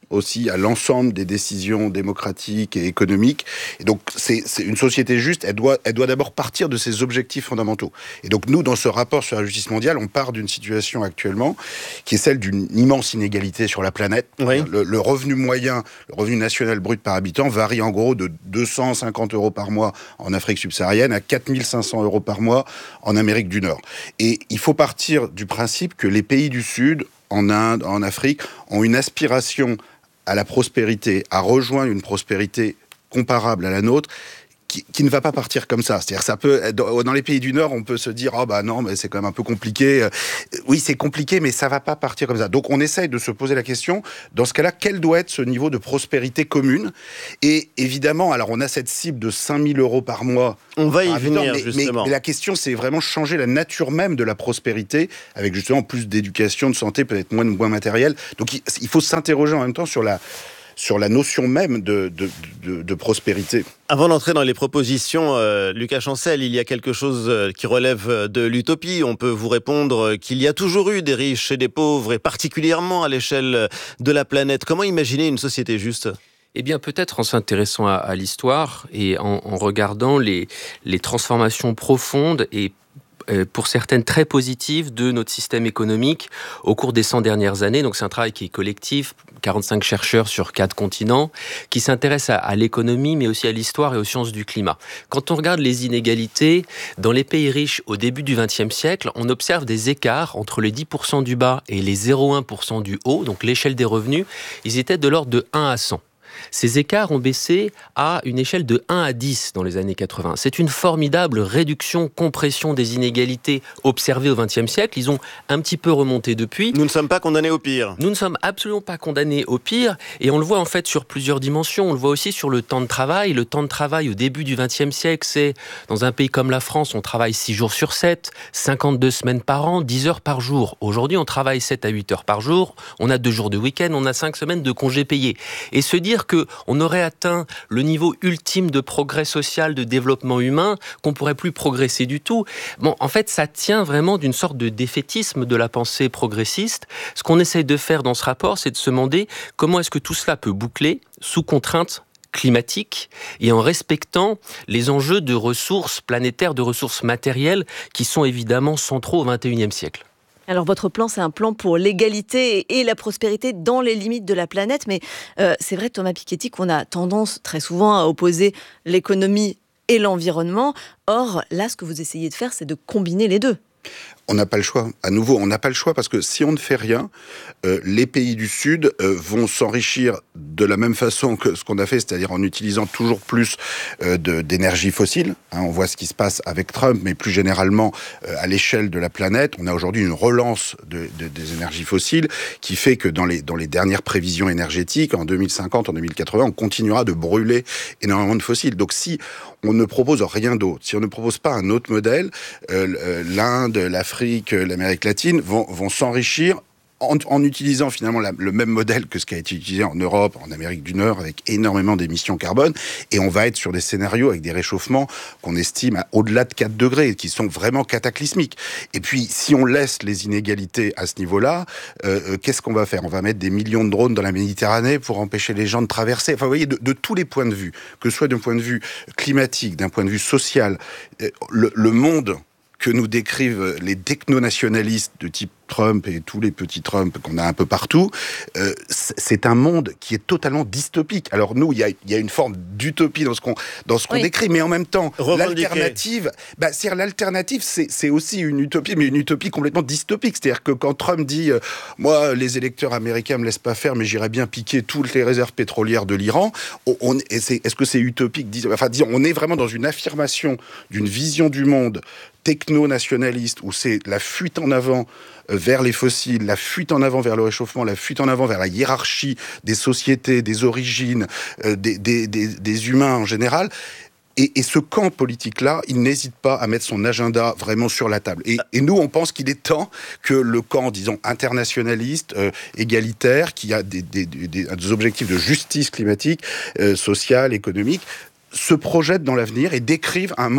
aussi à l'ensemble des décisions démocratiques et économiques. Et donc, c'est, c'est une société juste, elle doit, elle doit d'abord partir de ses objectifs fondamentaux. Et donc, nous, dans ce rapport sur la justice mondiale, on part d'une situation actuellement qui est celle d'une immense inégalité sur la planète. Oui. Le, le revenu moyen, le revenu national brut par habitant varie en gros de deux cent cinquante euros par mois en Afrique subsaharienne à quatre mille cinq cents euros par mois en Amérique du Nord. Et il faut partir du principe que les pays du Sud, en Inde, en Afrique, ont une aspiration à la prospérité, à rejoindre une prospérité comparable à la nôtre, qui, qui ne va pas partir comme ça. C'est-à-dire, ça peut, dans les pays du Nord, on peut se dire, ah oh bah non, mais c'est quand même un peu compliqué. Oui, c'est compliqué, mais ça va pas partir comme ça. Donc, on essaye de se poser la question, dans ce cas-là, quel doit être ce niveau de prospérité commune? Et évidemment, alors, on a cette cible de cinq mille euros par mois. On va y habitant, venir, mais, justement. Mais, mais la question, c'est vraiment changer la nature même de la prospérité, avec justement plus d'éducation, de santé, peut-être moins de moins matériel. Donc, il, il faut s'interroger en même temps sur la sur la notion même de, de, de, de prospérité. Avant d'entrer dans les propositions, euh, Lucas Chancel, il y a quelque chose qui relève de l'utopie. On peut vous répondre qu'il y a toujours eu des riches et des pauvres, et particulièrement à l'échelle de la planète. Comment imaginer une société juste ? Eh bien, peut-être en s'intéressant à, à l'histoire et en, en regardant les, les transformations profondes et pour certaines très positives de notre système économique au cours des cent dernières années. Donc c'est un travail qui est collectif, quarante-cinq chercheurs sur quatre continents, qui s'intéressent à, à l'économie, mais aussi à l'histoire et aux sciences du climat. Quand on regarde les inégalités, dans les pays riches au début du vingtième siècle, on observe des écarts entre les dix pour cent du bas et les zéro virgule un pour cent du haut, donc l'échelle des revenus, ils étaient de l'ordre de un à cent. Ces écarts ont baissé à une échelle de un à dix dans les années quatre-vingts. C'est une formidable réduction, compression des inégalités observées au vingtième siècle. Ils ont un petit peu remonté depuis. Nous ne sommes pas condamnés au pire. Nous ne sommes absolument pas condamnés au pire. Et on le voit en fait sur plusieurs dimensions. On le voit aussi sur le temps de travail. Le temps de travail au début du vingtième siècle, c'est dans un pays comme la France, on travaille six jours sur sept, cinquante-deux semaines par an, dix heures par jour. Aujourd'hui, on travaille sept à huit heures par jour. On a deux jours de week-end, on a cinq semaines de congés payés. Et se dire qu'on aurait atteint le niveau ultime de progrès social, de développement humain, qu'on ne pourrait plus progresser du tout. Bon, en fait, ça tient vraiment d'une sorte de défaitisme de la pensée progressiste. Ce qu'on essaye de faire dans ce rapport, c'est de se demander comment est-ce que tout cela peut boucler sous contrainte climatique et en respectant les enjeux de ressources planétaires, de ressources matérielles qui sont évidemment centraux au vingt et unième siècle. Alors votre plan, c'est un plan pour l'égalité et la prospérité dans les limites de la planète, mais euh, c'est vrai, Thomas Piketty, qu'on a tendance très souvent à opposer l'économie et l'environnement. Or, là, ce que vous essayez de faire, c'est de combiner les deux. On n'a pas le choix. À nouveau, on n'a pas le choix parce que si on ne fait rien, euh, les pays du Sud euh, vont s'enrichir de la même façon que ce qu'on a fait, c'est-à-dire en utilisant toujours plus euh, de, d'énergie fossile. Hein, on voit ce qui se passe avec Trump, mais plus généralement euh, à l'échelle de la planète. On a aujourd'hui une relance de, de, des énergies fossiles qui fait que dans les, dans les dernières prévisions énergétiques, en deux mille cinquante, en deux mille quatre-vingts, on continuera de brûler énormément de fossiles. Donc si on ne propose rien d'autre, si on ne propose pas un autre modèle, euh, l'Inde, l'Afrique, l'Amérique latine vont, vont s'enrichir en, en utilisant finalement la, le même modèle que ce qui a été utilisé en Europe, en Amérique du Nord, avec énormément d'émissions carbone. Et on va être sur des scénarios avec des réchauffements qu'on estime à au-delà de quatre degrés, qui sont vraiment cataclysmiques. Et puis, si on laisse les inégalités à ce niveau-là, euh, qu'est-ce qu'on va faire? On va mettre des millions de drones dans la Méditerranée pour empêcher les gens de traverser. Enfin, vous voyez, de, de tous les points de vue, que ce soit d'un point de vue climatique, d'un point de vue social, euh, le, le monde que nous décrivent les techno-nationalistes de type Trump et tous les petits Trump qu'on a un peu partout, euh, c'est un monde qui est totalement dystopique. Alors nous, il y a, y a une forme d'utopie dans ce qu'on dans ce qu'on oui. décrit, mais en même temps, l'alternative, bah, c'est l'alternative, c'est c'est aussi une utopie, mais une utopie complètement dystopique. C'est-à-dire que quand Trump dit, euh, moi, les électeurs américains me laissent pas faire, mais j'irais bien piquer toutes les réserves pétrolières de l'Iran. On, on est-ce que c'est utopique? Enfin, disons, on est vraiment dans une affirmation d'une vision du monde techno-nationaliste où c'est la fuite en avant vers les fossiles, la fuite en avant vers le réchauffement, la fuite en avant vers la hiérarchie des sociétés, des origines, euh, des, des, des, des humains en général. Et, et ce camp politique-là, il n'hésite pas à mettre son agenda vraiment sur la table. Et, et nous, on pense qu'il est temps que le camp, disons, internationaliste, euh, égalitaire, qui a des, des, des, des objectifs de justice climatique, euh, sociale, économique, se projettent dans l'avenir et décrivent un monde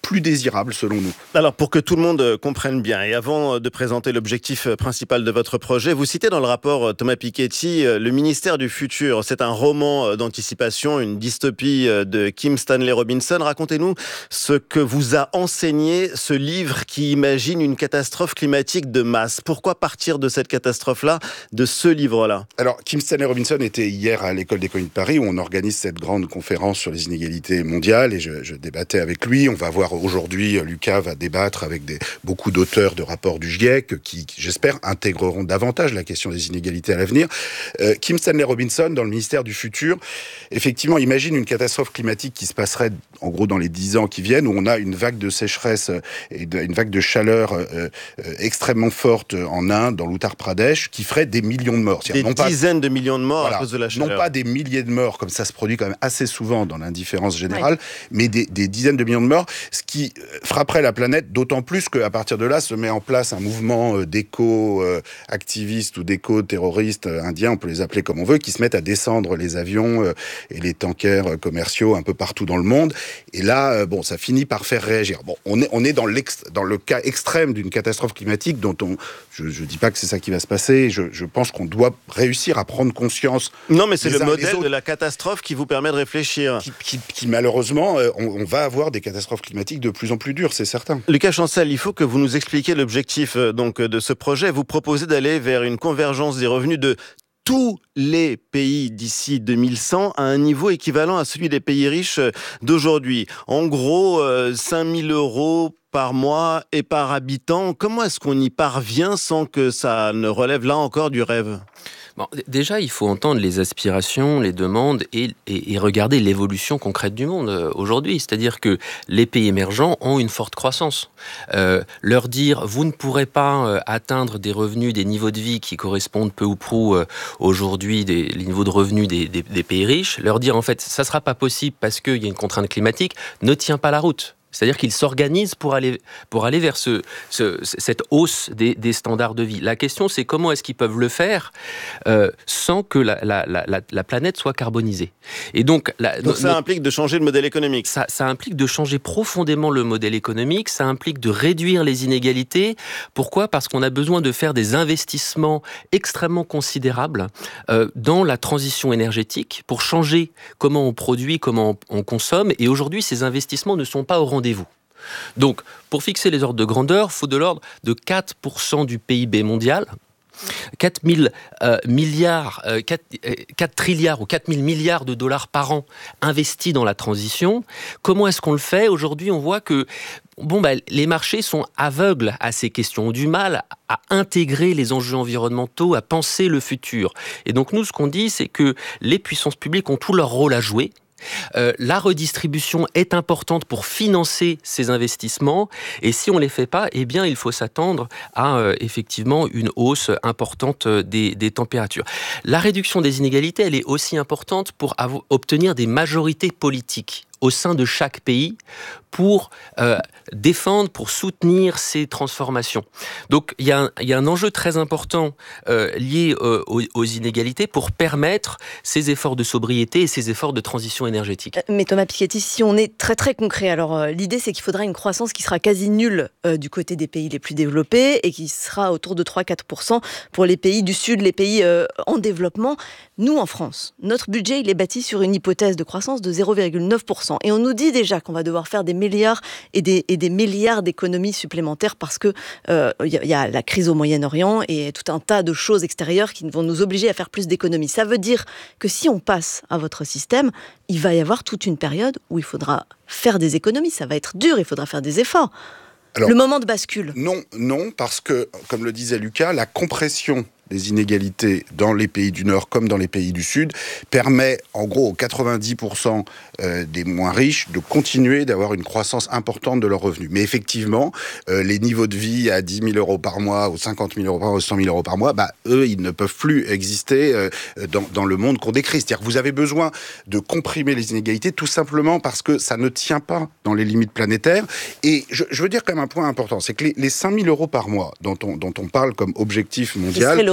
plus désirable selon nous. Alors pour que tout le monde comprenne bien, et avant de présenter l'objectif principal de votre projet, vous citez dans le rapport Thomas Piketty le ministère du futur. C'est un roman d'anticipation, une dystopie de Kim Stanley Robinson. Racontez-nous ce que vous a enseigné ce livre qui imagine une catastrophe climatique de masse. Pourquoi partir de cette catastrophe-là, de ce livre-là ? Alors Kim Stanley Robinson était hier à l'école d'économie de Paris où on organise cette grande conférence sur les inégalités mondiales et je, je débattais avec lui. On va voir aujourd'hui, Lucas va débattre avec des, beaucoup d'auteurs de rapports du GIEC qui, qui, j'espère, intégreront davantage la question des inégalités à l'avenir. Euh, Kim Stanley Robinson, dans le ministère du futur, effectivement, imagine une catastrophe climatique qui se passerait, en gros, dans les dix ans qui viennent, où on a une vague de sécheresse et de, une vague de chaleur euh, euh, extrêmement forte en Inde, dans l'Uttar Pradesh, qui ferait des millions de morts. Des dizaines pas, de millions de morts voilà, à cause de la chaleur. Non pas des milliers de morts, comme ça se produit quand même assez souvent dans l'indifférence générale, ouais. mais des, des dizaines de millions de morts, ce qui frapperait la planète, d'autant plus qu'à partir de là se met en place un mouvement d'éco-activistes ou d'éco-terroristes indiens, on peut les appeler comme on veut, qui se mettent à descendre les avions et les tankers commerciaux un peu partout dans le monde. Et là, bon, ça finit par faire réagir. Bon, on est, on est dans, dans le cas extrême d'une catastrophe climatique dont on... Je ne dis pas que c'est ça qui va se passer, je, je pense qu'on doit réussir à prendre conscience... Non, mais c'est le modèle de la catastrophe qui vous permet de réfléchir. Qui, qui, qui malheureusement, on, on va avoir des catastrophes climatiques de plus en plus dures, c'est certain. Lucas Chancel, il faut que vous nous expliquiez l'objectif donc, de ce projet. Vous proposez d'aller vers une convergence des revenus de tous les pays d'ici deux mille cent à un niveau équivalent à celui des pays riches d'aujourd'hui. En gros, euh, cinq mille euros par mois et par habitant. Comment est-ce qu'on y parvient sans que ça ne relève là encore du rêve ? Bon, déjà, il faut entendre les aspirations, les demandes et, et, et regarder l'évolution concrète du monde euh, aujourd'hui. C'est-à-dire que les pays émergents ont une forte croissance. Euh, leur dire, vous ne pourrez pas euh, atteindre des revenus, des niveaux de vie qui correspondent peu ou prou euh, aujourd'hui des les niveaux de revenus des, des, des pays riches, leur dire, en fait, ça ne sera pas possible parce qu'il y a une contrainte climatique, ne tient pas la route. C'est-à-dire qu'ils s'organisent pour aller, pour aller vers ce, ce, cette hausse des, des standards de vie. La question, c'est comment est-ce qu'ils peuvent le faire euh, sans que la, la, la, la planète soit carbonisée. Et donc, la, donc ça no, implique de changer le modèle économique. Ça, ça implique de changer profondément le modèle économique, ça implique de réduire les inégalités. Pourquoi ? Parce qu'on a besoin de faire des investissements extrêmement considérables euh, dans la transition énergétique pour changer comment on produit, comment on, on consomme. Et aujourd'hui, ces investissements ne sont pas au rendez-vous. Donc, pour fixer les ordres de grandeur, il faut de l'ordre de quatre pour cent du P I B mondial, quatre mille euh, milliards, euh, quatre, euh, quatre trilliards ou quatre mille milliards de dollars par an investis dans la transition. Comment est-ce qu'on le fait ? Aujourd'hui, on voit que bon, bah, les marchés sont aveugles à ces questions, ont du mal à intégrer les enjeux environnementaux, à penser le futur. Et donc, nous, ce qu'on dit, c'est que les puissances publiques ont tout leur rôle à jouer. Euh, la redistribution est importante pour financer ces investissements et si on ne les fait pas, eh bien, il faut s'attendre à euh, effectivement une hausse importante des, des températures. La réduction des inégalités, elle est aussi importante pour avoir, obtenir des majorités politiques au sein de chaque pays pour euh, défendre, pour soutenir ces transformations. Donc il y, y a un enjeu très important euh, lié euh, aux, aux inégalités pour permettre ces efforts de sobriété et ces efforts de transition énergétique. Mais Thomas Piketty, si on est très très concret, alors euh, l'idée c'est qu'il faudra une croissance qui sera quasi nulle euh, du côté des pays les plus développés et qui sera autour de trois à quatre pour cent pour les pays du Sud, les pays euh, en développement. Nous en France, notre budget il est bâti sur une hypothèse de croissance de zéro virgule neuf pour cent et on nous dit déjà qu'on va devoir faire des milliards et des, et des milliards d'économies supplémentaires parce que euh, y, y a la crise au Moyen-Orient et tout un tas de choses extérieures qui vont nous obliger à faire plus d'économies. Ça veut dire que si on passe à votre système, il va y avoir toute une période où il faudra faire des économies. Ça va être dur, il faudra faire des efforts. Alors, le moment de bascule. Non, non, parce que, comme le disait Lucas, la compression des inégalités dans les pays du Nord comme dans les pays du Sud permet en gros aux quatre-vingt-dix pour cent des moins riches de continuer d'avoir une croissance importante de leurs revenus. Mais effectivement, euh, les niveaux de vie à dix mille euros par mois ou cinquante mille euros par mois ou cent mille euros par mois, bah, eux, ils ne peuvent plus exister euh, dans, dans le monde qu'on décrit. C'est-à-dire que vous avez besoin de comprimer les inégalités tout simplement parce que ça ne tient pas dans les limites planétaires. Et je, je veux dire quand même un point important, c'est que les, les cinq mille euros par mois dont on, dont on parle comme objectif mondial...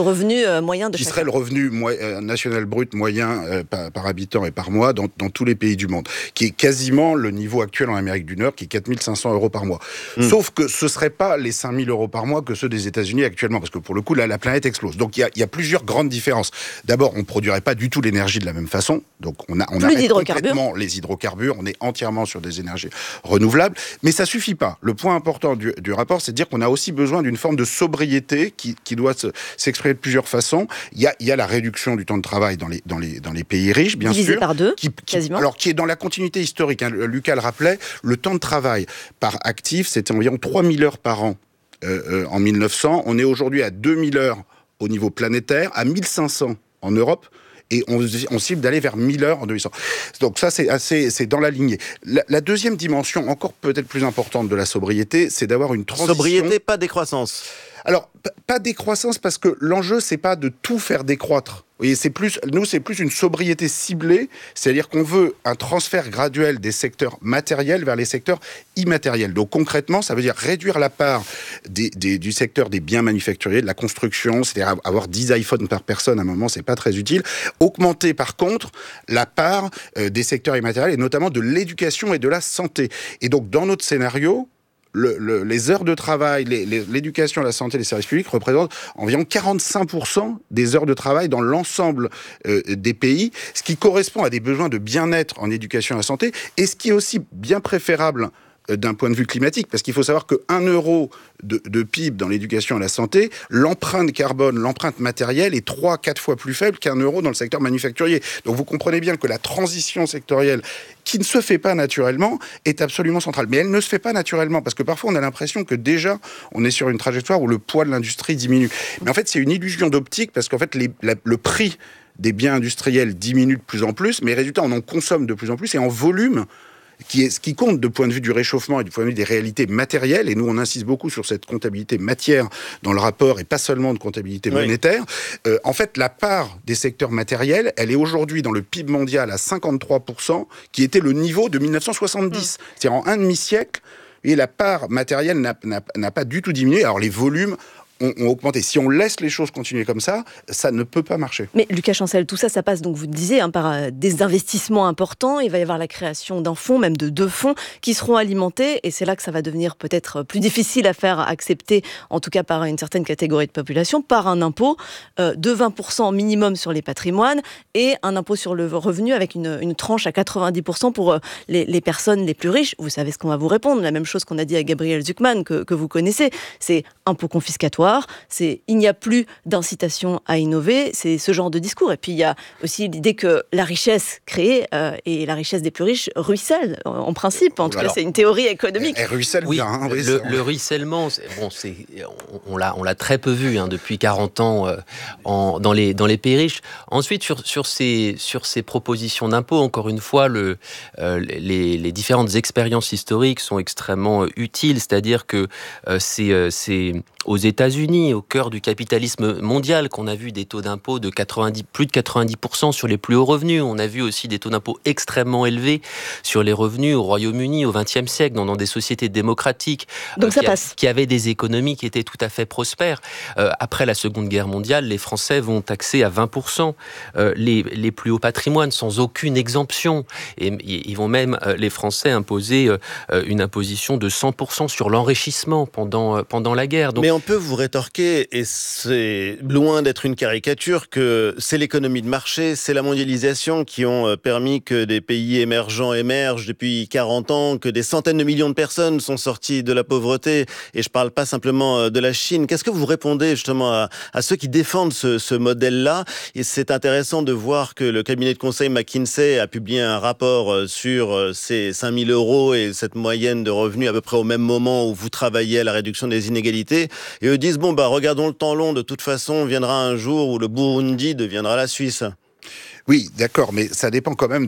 revenu euh, moyen de Qui chacun. serait le revenu mo- euh, national brut moyen euh, par, par habitant et par mois dans, dans tous les pays du monde, qui est quasiment le niveau actuel en Amérique du Nord, qui est quatre mille cinq cents euros par mois. Mmh. Sauf que ce ne serait pas les cinq mille euros par mois que ceux des États-Unis actuellement, parce que pour le coup, là, la planète explose. Donc il y, y a plusieurs grandes différences. D'abord, on ne produirait pas du tout l'énergie de la même façon. Donc on, a, on arrête complètement les hydrocarbures. On est entièrement sur des énergies renouvelables. Mais ça ne suffit pas. Le point important du, du rapport, c'est de dire qu'on a aussi besoin d'une forme de sobriété qui, qui doit se, s'exprimer de plusieurs façons. Il y a, il y a la réduction du temps de travail dans les, dans les, dans les pays riches, bien Divisé sûr. par deux, qui, qui, quasiment. Alors, qui est dans la continuité historique. Hein. Lucas le rappelait, le temps de travail par actif, c'était environ trois mille heures par an euh, euh, en mille neuf cents. On est aujourd'hui à deux mille heures au niveau planétaire, à mille cinq cents en Europe. Et on, on cible d'aller vers mille heures en deux mille cent. Donc ça, c'est assez, c'est dans la lignée. La, la deuxième dimension, encore peut-être plus importante de la sobriété, c'est d'avoir une transition... Sobriété, pas décroissance. Alors, p- pas décroissance, parce que l'enjeu, c'est pas de tout faire décroître. Vous voyez, c'est plus, nous, c'est plus une sobriété ciblée, c'est-à-dire qu'on veut un transfert graduel des secteurs matériels vers les secteurs immatériels. Donc concrètement, ça veut dire réduire la part des, des, du secteur des biens manufacturiers, de la construction, c'est-à-dire avoir dix iPhones par personne à un moment, c'est pas très utile. Augmenter par contre la part euh, des secteurs immatériels, et notamment de l'éducation et de la santé. Et donc dans notre scénario, Le, le, les heures de travail, les, les, l'éducation, la santé, les services publics représentent environ quarante-cinq pour cent des heures de travail dans l'ensemble euh, des pays, ce qui correspond à des besoins de bien-être en éducation et en santé, et ce qui est aussi bien préférable euh, d'un point de vue climatique, parce qu'il faut savoir que un euro de, de P I B dans l'éducation et la santé, l'empreinte carbone, l'empreinte matérielle est trois à quatre fois plus faible qu'un euro dans le secteur manufacturier. Donc vous comprenez bien que la transition sectorielle, qui ne se fait pas naturellement, est absolument centrale. Mais elle ne se fait pas naturellement, parce que parfois on a l'impression que déjà on est sur une trajectoire où le poids de l'industrie diminue. Mais en fait c'est une illusion d'optique, parce qu'en fait les, la, le prix des biens industriels diminue de plus en plus, mais résultat on en consomme de plus en plus, et en volume, qui est ce qui compte de point de vue du réchauffement et du point de vue des réalités matérielles, et nous on insiste beaucoup sur cette comptabilité matière dans le rapport, et pas seulement de comptabilité monétaire. Oui. Euh, en fait, la part des secteurs matériels, elle est aujourd'hui dans le P I B mondial à cinquante-trois pour cent, qui était le niveau de mille neuf cent soixante-dix. Mmh. C'est-à-dire en un demi-siècle, et la part matérielle n'a, n'a, n'a pas du tout diminué. Alors les volumes ont, ont augmenté. Si on laisse les choses continuer comme ça, ça ne peut pas marcher. Mais Lucas Chancel, tout ça, ça passe, donc vous le disiez, hein, par euh, des investissements importants. Il va y avoir la création d'un fonds, même de deux fonds, qui seront alimentés. Et c'est là que ça va devenir peut-être plus difficile à faire accepter, en tout cas par une certaine catégorie de population, par un impôt euh, de vingt pour cent minimum sur les patrimoines et un impôt sur le revenu avec une, une tranche à quatre-vingt-dix pour cent pour euh, les, les personnes les plus riches. Vous savez ce qu'on va vous répondre. La même chose qu'on a dit à Gabriel Zucman, que, que vous connaissez. C'est impôt confiscatoire. C'est il n'y a plus d'incitation à innover, c'est ce genre de discours. Et puis il y a aussi l'idée que la richesse créée euh, et la richesse des plus riches ruisselle en principe. En tout Alors, cas, c'est une théorie économique. Elle ruisselle oui, bien. Hein, le, le, le ruissellement, c'est, bon, c'est, on, on l'a, on l'a très peu vu hein, depuis quarante ans euh, en, dans les dans les pays riches. Ensuite, sur sur ces sur ces propositions d'impôts, encore une fois, le euh, les, les différentes expériences historiques sont extrêmement euh, utiles. C'est-à-dire que euh, c'est euh, c'est aux États-Unis, au cœur du capitalisme mondial, qu'on a vu des taux d'impôt de quatre-vingt-dix, plus de quatre-vingt-dix pour cent sur les plus hauts revenus. On a vu aussi des taux d'impôt extrêmement élevés sur les revenus au Royaume-Uni au vingtième siècle, dans, dans des sociétés démocratiques Donc euh, ça qui, a, passe. qui avaient des économies qui étaient tout à fait prospères. Euh, après la Seconde Guerre mondiale, les Français vont taxer à vingt pour cent euh, les, les plus hauts patrimoines sans aucune exemption. Et ils vont même, euh, les Français, imposer euh, une imposition de cent pour cent sur l'enrichissement pendant, euh, pendant la guerre. Donc, Mais on peut vous rétorquer, et c'est loin d'être une caricature, que c'est l'économie de marché, c'est la mondialisation qui ont permis que des pays émergents émergent depuis quarante ans, que des centaines de millions de personnes sont sorties de la pauvreté, et je ne parle pas simplement de la Chine. Qu'est-ce que vous répondez justement à, à ceux qui défendent ce, ce modèle-là? Et c'est intéressant de voir que le cabinet de conseil McKinsey a publié un rapport sur ces cinq mille euros et cette moyenne de revenus à peu près au même moment où vous travaillez à la réduction des inégalités. Et eux disent, bon, bah, regardons le temps long, de toute façon, viendra un jour où le Burundi deviendra la Suisse. Oui, d'accord, mais ça dépend quand même de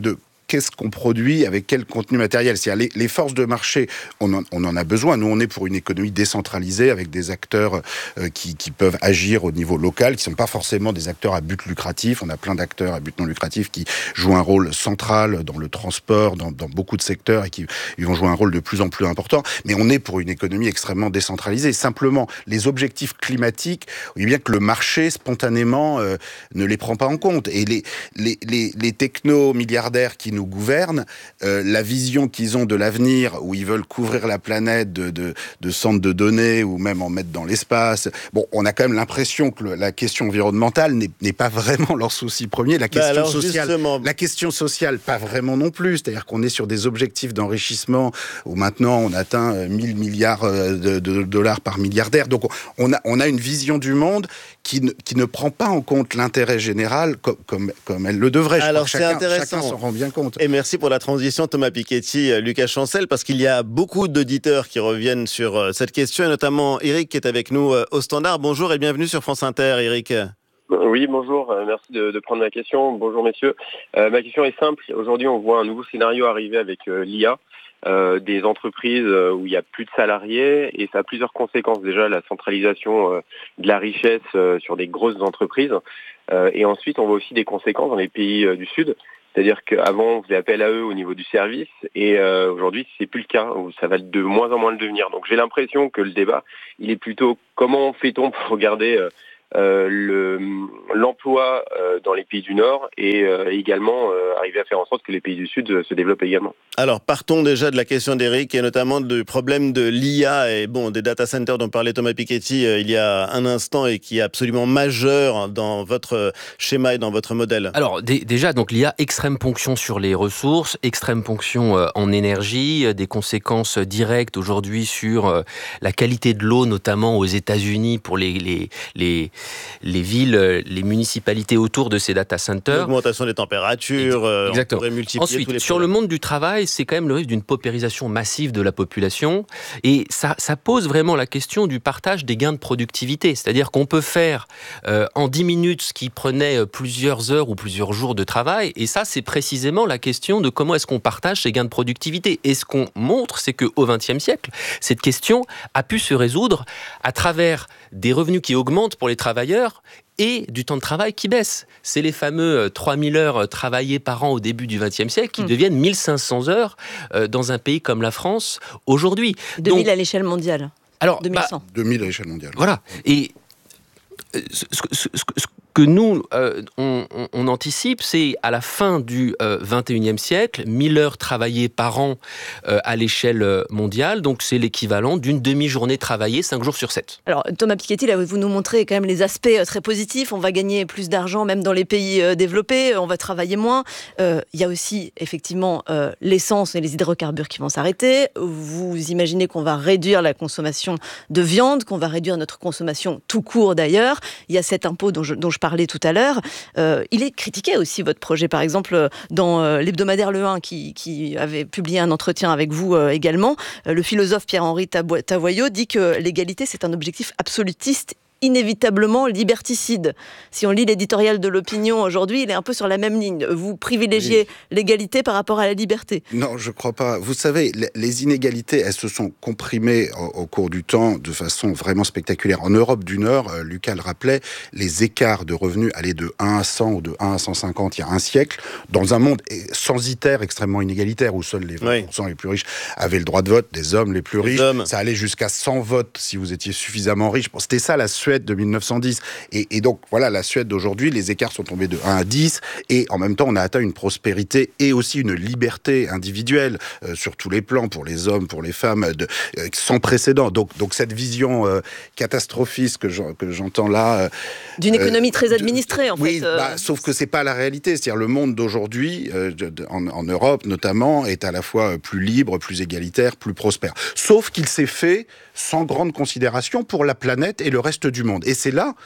qu'est-ce qu'on produit avec quel contenu matériel. C'est-à-dire les, les forces de marché, on en, on en a besoin. Nous, on est pour une économie décentralisée avec des acteurs euh, qui, qui peuvent agir au niveau local, qui ne sont pas forcément des acteurs à but lucratif. On a plein d'acteurs à but non lucratif qui jouent un rôle central dans le transport, dans, dans beaucoup de secteurs et qui ils vont jouer un rôle de plus en plus important. Mais on est pour une économie extrêmement décentralisée. Simplement, les objectifs climatiques, vous voyez bien que le marché, spontanément, euh, ne les prend pas en compte. Et les, les, les, les techno-milliardaires qui nous gouvernent, euh, la vision qu'ils ont de l'avenir, où ils veulent couvrir la planète de, de, de centres de données, ou même en mettre dans l'espace, bon, on a quand même l'impression que le, la question environnementale n'est, n'est pas vraiment leur souci premier. La question, bah sociale, justement... la question sociale, pas vraiment non plus. C'est-à-dire qu'on est sur des objectifs d'enrichissement où maintenant on atteint mille milliards de, de dollars par milliardaire. Donc on a, on a une vision du monde qui ne, qui ne prend pas en compte l'intérêt général comme, comme, comme elle le devrait. Je Alors c'est chacun, intéressant. Chacun s'en rend bien compte. Et merci pour la transition, Thomas Piketty, Lucas Chancel, parce qu'il y a beaucoup d'auditeurs qui reviennent sur cette question, et notamment Eric qui est avec nous au standard. Bonjour et bienvenue sur France Inter, Eric. Oui, bonjour, euh, merci de, de prendre ma question. Bonjour messieurs. Euh, ma question est simple. Aujourd'hui, on voit un nouveau scénario arriver avec euh, l'I A, euh, des entreprises euh, où il n'y a plus de salariés, et ça a plusieurs conséquences. Déjà, la centralisation euh, de la richesse euh, sur des grosses entreprises. Euh, et ensuite, on voit aussi des conséquences dans les pays euh, du Sud. C'est-à-dire qu'avant, on faisait appel à eux au niveau du service, et euh, aujourd'hui, c'est plus le cas, où ça va de moins en moins le devenir. Donc j'ai l'impression que le débat, il est plutôt comment fait-on pour garder... Euh, Euh, le, l'emploi euh, dans les pays du Nord et euh, également euh, arriver à faire en sorte que les pays du Sud euh, se développent également. Alors partons déjà de la question d'Eric et notamment du problème de l'I A et bon des data centers dont parlait Thomas Piketty euh, il y a un instant et qui est absolument majeur dans votre schéma et dans votre modèle. Alors d- déjà donc l'I A, extrême ponction sur les ressources, extrême ponction euh, en énergie, euh, des conséquences directes aujourd'hui sur euh, la qualité de l'eau, notamment aux États-Unis pour les les les les villes, les municipalités autour de ces data centers. L'augmentation des températures, euh, Exactement. On pourrait multiplier Ensuite, tous les sur le monde du travail, c'est quand même le risque d'une paupérisation massive de la population, et ça, ça pose vraiment la question du partage des gains de productivité. C'est-à-dire qu'on peut faire euh, en dix minutes ce qui prenait plusieurs heures ou plusieurs jours de travail, et ça, c'est précisément la question de comment est-ce qu'on partage ces gains de productivité. Et ce qu'on montre, c'est qu'au vingtième siècle, cette question a pu se résoudre à travers des revenus qui augmentent pour les travailleurs et du temps de travail qui baisse. C'est les fameux trois mille heures travaillées par an au début du vingtième siècle qui mmh. deviennent mille cinq cents heures euh, dans un pays comme la France aujourd'hui. deux mille Donc, à l'échelle mondiale. Alors, deux mille cent. Bah, deux mille à l'échelle mondiale. Voilà. Et euh, ce, ce, ce, ce que nous, euh, on, on, on anticipe, c'est à la fin du euh, vingt et unième siècle, mille heures travaillées par an euh, à l'échelle mondiale, donc c'est l'équivalent d'une demi-journée travaillée cinq jours sur sept. Alors Thomas Piketty, là, vous nous montrez quand même les aspects euh, très positifs, on va gagner plus d'argent même dans les pays euh, développés, on va travailler moins. Euh, il y a aussi effectivement euh, l'essence et les hydrocarbures qui vont s'arrêter. Vous imaginez qu'on va réduire la consommation de viande, qu'on va réduire notre consommation tout court d'ailleurs. Il y a cet impôt dont je, dont je parlais tout à l'heure. Euh, il est critiqué aussi, votre projet, par exemple, dans euh, l'hebdomadaire Le un, qui, qui avait publié un entretien avec vous euh, également. Euh, le philosophe Pierre-Henri Tavoyot dit que l'égalité, c'est un objectif absolutiste, inévitablement liberticide. Si on lit l'éditorial de l'Opinion aujourd'hui, il est un peu sur la même ligne. Vous privilégiez oui. l'égalité par rapport à la liberté. Non, je ne crois pas. Vous savez, les inégalités, elles se sont comprimées au, au cours du temps de façon vraiment spectaculaire. En Europe du Nord, euh, Lucas le rappelait, les écarts de revenus allaient de un à cent ou de un à cent cinquante il y a un siècle, dans un monde censitaire extrêmement inégalitaire, où seuls les vingt pour cent oui. les plus riches avaient le droit de vote, des hommes les plus les riches. Hommes. Ça allait jusqu'à cent votes si vous étiez suffisamment riche. Bon, c'était ça la Suède de mille neuf cent dix. Et, et donc, voilà, la Suède d'aujourd'hui, les écarts sont tombés de un à dix, et en même temps, on a atteint une prospérité et aussi une liberté individuelle euh, sur tous les plans, pour les hommes, pour les femmes, de, euh, sans précédent. Donc, donc cette vision euh, catastrophiste que, je, que j'entends là... Euh, D'une économie euh, très administrée, en oui, fait. Euh... Bah, sauf que c'est pas la réalité. C'est-à-dire, le monde d'aujourd'hui, euh, de, de, en, en Europe notamment, est à la fois plus libre, plus égalitaire, plus prospère. Sauf qu'il s'est fait sans grande considération pour la planète et le reste du monde. Et c'est là,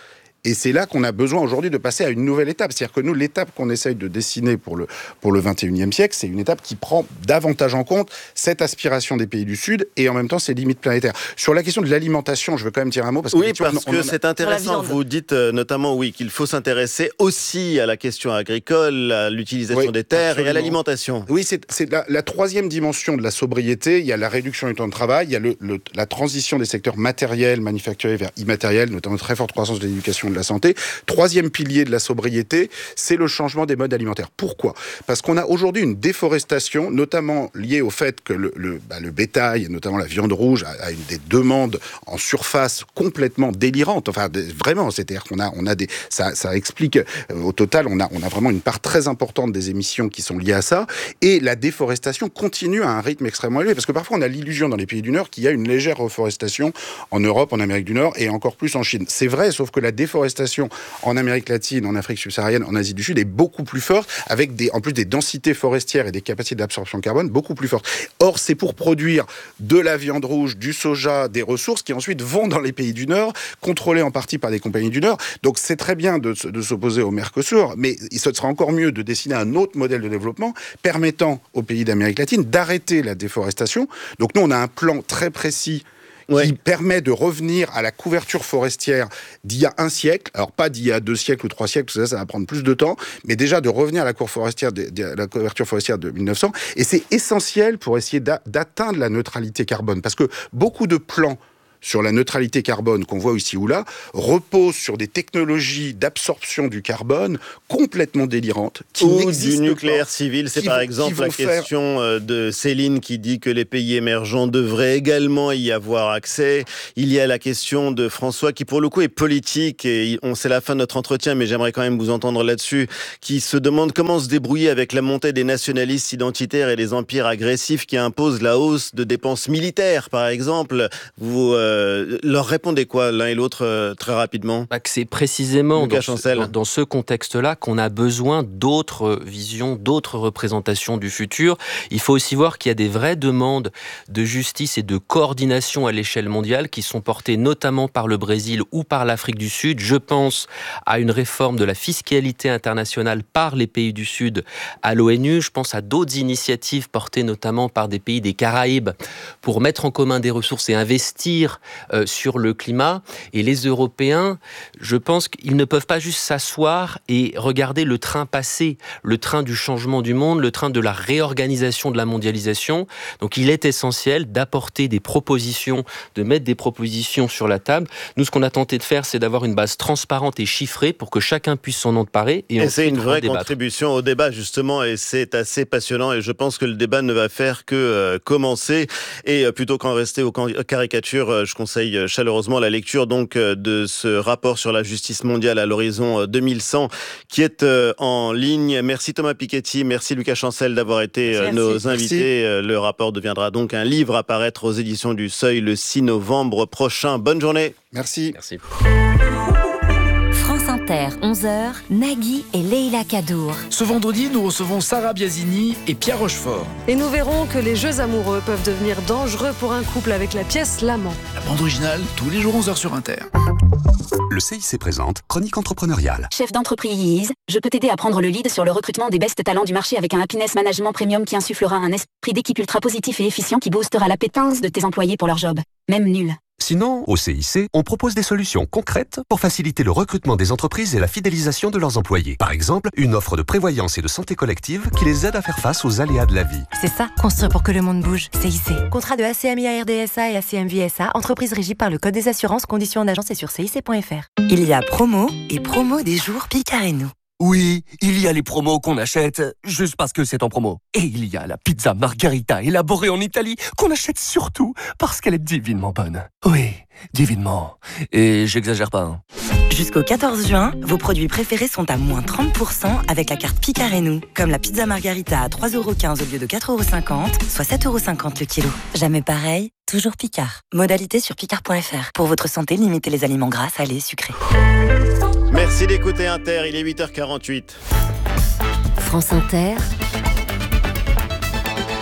Et c'est là qu'on a besoin aujourd'hui de passer à une nouvelle étape. C'est-à-dire que nous, l'étape qu'on essaye de dessiner pour le, pour le vingt et unième siècle, c'est une étape qui prend davantage en compte cette aspiration des pays du Sud et en même temps ses limites planétaires. Sur la question de l'alimentation, je veux quand même dire un mot. Parce que oui, parce on, on que a... c'est intéressant. Vous dites euh, notamment, oui, qu'il faut s'intéresser aussi à la question agricole, à l'utilisation oui, des terres absolument. Et à l'alimentation. Oui, c'est, c'est la, la troisième dimension de la sobriété. Il y a la réduction du temps de travail, il y a le, le, la transition des secteurs matériels, manufacturiers vers immatériels, notamment très forte croissance de l'éducation et de la santé. Troisième pilier de la sobriété, c'est le changement des modes alimentaires. Pourquoi ? Parce qu'on a aujourd'hui une déforestation, notamment liée au fait que le, le, bah, le bétail, et notamment la viande rouge, a, a une des demandes en surface complètement délirantes. Enfin, des, vraiment, c'est-à-dire qu'on a, on a des, ça, ça explique, euh, au total, on a, on a vraiment une part très importante des émissions qui sont liées à ça. Et la déforestation continue à un rythme extrêmement élevé, parce que parfois on a l'illusion dans les pays du Nord qu'il y a une légère reforestation en Europe, en Amérique du Nord et encore plus en Chine. C'est vrai, sauf que la déforestation en Amérique latine, en Afrique subsaharienne, en Asie du Sud est beaucoup plus forte, avec des, en plus des densités forestières et des capacités d'absorption de carbone beaucoup plus fortes. Or, c'est pour produire de la viande rouge, du soja, des ressources qui ensuite vont dans les pays du Nord, contrôlées en partie par des compagnies du Nord. Donc c'est très bien de, de s'opposer au Mercosur, mais il serait encore mieux de dessiner un autre modèle de développement permettant aux pays d'Amérique latine d'arrêter la déforestation. Donc nous, on a un plan très précis qui ouais. permet de revenir à la couverture forestière d'il y a un siècle, alors pas d'il y a deux siècles ou trois siècles, parce que ça, ça va prendre plus de temps, mais déjà de revenir à la, cour forestière de, de, la couverture forestière de mille neuf cents, et c'est essentiel pour essayer d'a, d'atteindre la neutralité carbone, parce que beaucoup de plans sur la neutralité carbone qu'on voit ici ou là, repose sur des technologies d'absorption du carbone complètement délirantes, qui ou n'existent du nucléaire pas, civil. C'est par exemple la faire... question de Céline qui dit que les pays émergents devraient également y avoir accès. Il y a la question de François qui pour le coup est politique, et on c'est la fin de notre entretien, mais j'aimerais quand même vous entendre là-dessus, qui se demande comment se débrouiller avec la montée des nationalistes identitaires et des empires agressifs qui imposent la hausse de dépenses militaires, par exemple. Vous euh, Euh, leur répondez quoi l'un et l'autre euh, très rapidement? Bah, que c'est précisément dans ce, dans, dans ce contexte-là qu'on a besoin d'autres visions, d'autres représentations du futur. Il faut aussi voir qu'il y a des vraies demandes de justice et de coordination à l'échelle mondiale qui sont portées notamment par le Brésil ou par l'Afrique du Sud. Je pense à une réforme de la fiscalité internationale par les pays du Sud à l'ONU. Je pense à d'autres initiatives portées notamment par des pays des Caraïbes pour mettre en commun des ressources et investir Euh, sur le climat. Et les Européens, je pense qu'ils ne peuvent pas juste s'asseoir et regarder le train passer, le train du changement du monde, le train de la réorganisation de la mondialisation. Donc il est essentiel d'apporter des propositions, de mettre des propositions sur la table. Nous, ce qu'on a tenté de faire, c'est d'avoir une base transparente et chiffrée pour que chacun puisse s'en emparer. Et, et c'est une vraie contribution au débat, justement, et c'est assez passionnant. Et je pense que le débat ne va faire que euh, commencer. Et euh, plutôt qu'en rester aux caricatures, euh, je conseille chaleureusement la lecture donc de ce rapport sur la justice mondiale à l'horizon deux mille cent qui est en ligne. Merci Thomas Piketty, merci Lucas Chancel d'avoir été merci, nos merci. invités. Merci. Le rapport deviendra donc un livre à paraître aux éditions du Seuil le six novembre prochain. Bonne journée. Merci. Merci. France Inter, onze heures, Nagui et Leïla Kadour. Ce vendredi, nous recevons Sarah Biasini et Pierre Rochefort. Et nous verrons que les jeux amoureux peuvent devenir dangereux pour un couple avec la pièce L'Amant. La bande originale, tous les jours onze heures sur Inter. Le C I C présente Chronique entrepreneuriale. Chef d'entreprise, je peux t'aider à prendre le lead sur le recrutement des best talents du marché avec un happiness management premium qui insufflera un esprit d'équipe ultra positif et efficient qui boostera l'appétence de tes employés pour leur job, même nul. Sinon, au C I C, on propose des solutions concrètes pour faciliter le recrutement des entreprises et la fidélisation de leurs employés. Par exemple, une offre de prévoyance et de santé collective qui les aide à faire face aux aléas de la vie. C'est ça, construire pour que le monde bouge. C I C. Contrat de A C M I A R D S A et A C M V S A, entreprise régie par le Code des assurances, conditions en agence et sur C I C point F R. Il y a promo et promo des jours Picard et nous. Oui, il y a les promos qu'on achète juste parce que c'est en promo. Et il y a la pizza margarita élaborée en Italie qu'on achète surtout parce qu'elle est divinement bonne. Oui, divinement. Et j'exagère pas. Hein. Jusqu'au quatorze juin, vos produits préférés sont à moins trente pour cent avec la carte Picard et nous. Comme la pizza margarita à trois euros quinze au lieu de quatre euros cinquante, soit sept euros cinquante le kilo. Jamais pareil, toujours Picard. Modalité sur picard point F R. Pour votre santé, limitez les aliments gras, salés, sucrés. Merci d'écouter Inter, il est huit heures quarante-huit. France Inter,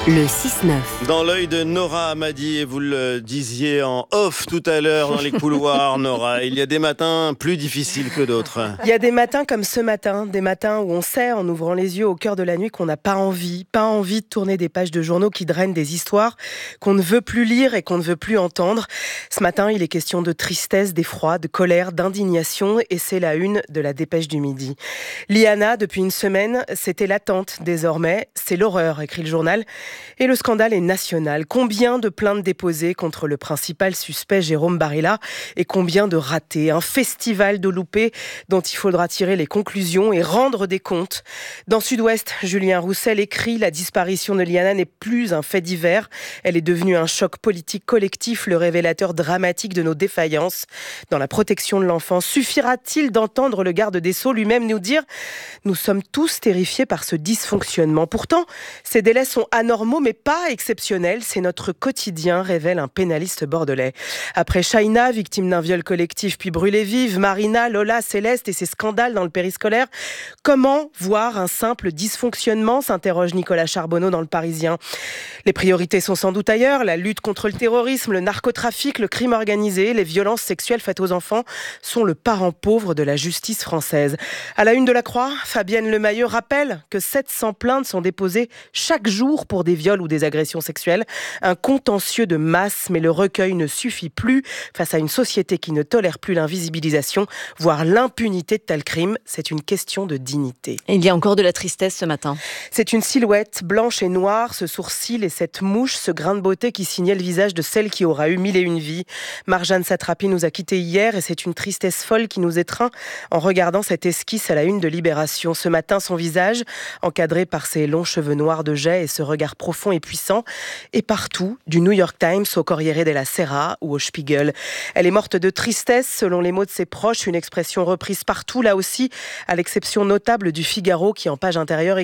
Le six neuf. Dans l'œil de Nora Hamadi, et vous le disiez en off tout à l'heure dans les couloirs, Nora, il y a des matins plus difficiles que d'autres. Il y a des matins comme ce matin, des matins où on sait en ouvrant les yeux au cœur de la nuit qu'on n'a pas envie, pas envie de tourner des pages de journaux qui drainent des histoires qu'on ne veut plus lire et qu'on ne veut plus entendre. Ce matin, il est question de tristesse, d'effroi, de colère, d'indignation, et c'est la une de la Dépêche du Midi. Liana, depuis une semaine, c'était l'attente. Désormais, c'est l'horreur, écrit le journal. Et le scandale est national. Combien de plaintes déposées contre le principal suspect Jérôme Barilla et combien de ratés. Un festival de loupés dont il faudra tirer les conclusions et rendre des comptes. Dans Sud-Ouest, Julien Roussel écrit « La disparition de Liana n'est plus un fait divers. Elle est devenue un choc politique collectif, le révélateur dramatique de nos défaillances. Dans la protection de l'enfant, suffira-t-il d'entendre le garde des Sceaux lui-même nous dire « Nous sommes tous terrifiés par ce dysfonctionnement. Pourtant, ces délais sont anormaux mais pas exceptionnels. C'est notre quotidien », révèle un pénaliste bordelais. Après Shaina, victime d'un viol collectif puis brûlée vive, Marina, Lola, Céleste et ses scandales dans le périscolaire, comment voir un simple dysfonctionnement, s'interroge Nicolas Charbonneau dans Le Parisien. Les priorités sont sans doute ailleurs. La lutte contre le terrorisme, le narcotrafic, le crime organisé, les violences sexuelles faites aux enfants sont le parent pauvre de la justice française. À la une de la Croix, Fabienne Lemayeux rappelle que sept cents plaintes sont déposées chaque jour pour des viols ou des agressions sexuelles. Un contentieux de masse, mais le recueil ne suffit plus face à une société qui ne tolère plus l'invisibilisation, voire l'impunité de tels crimes. C'est une question de dignité. Et il y a encore de la tristesse ce matin. C'est une silhouette blanche et noire, ce sourcil et cette mouche, ce grain de beauté qui signait le visage de celle qui aura eu mille et une vies. Marjane Satrapi nous a quittés hier et c'est une tristesse folle qui nous étreint en regardant cette esquisse à la une de Libération. Ce matin, son visage, encadré par ses longs cheveux noirs de jais et ce regard profond et puissant, et partout, du New York Times au Corriere della Sera ou au Spiegel. Elle est morte de tristesse, selon les mots de ses proches, une expression reprise partout, là aussi, à l'exception notable du Figaro qui, en page intérieure,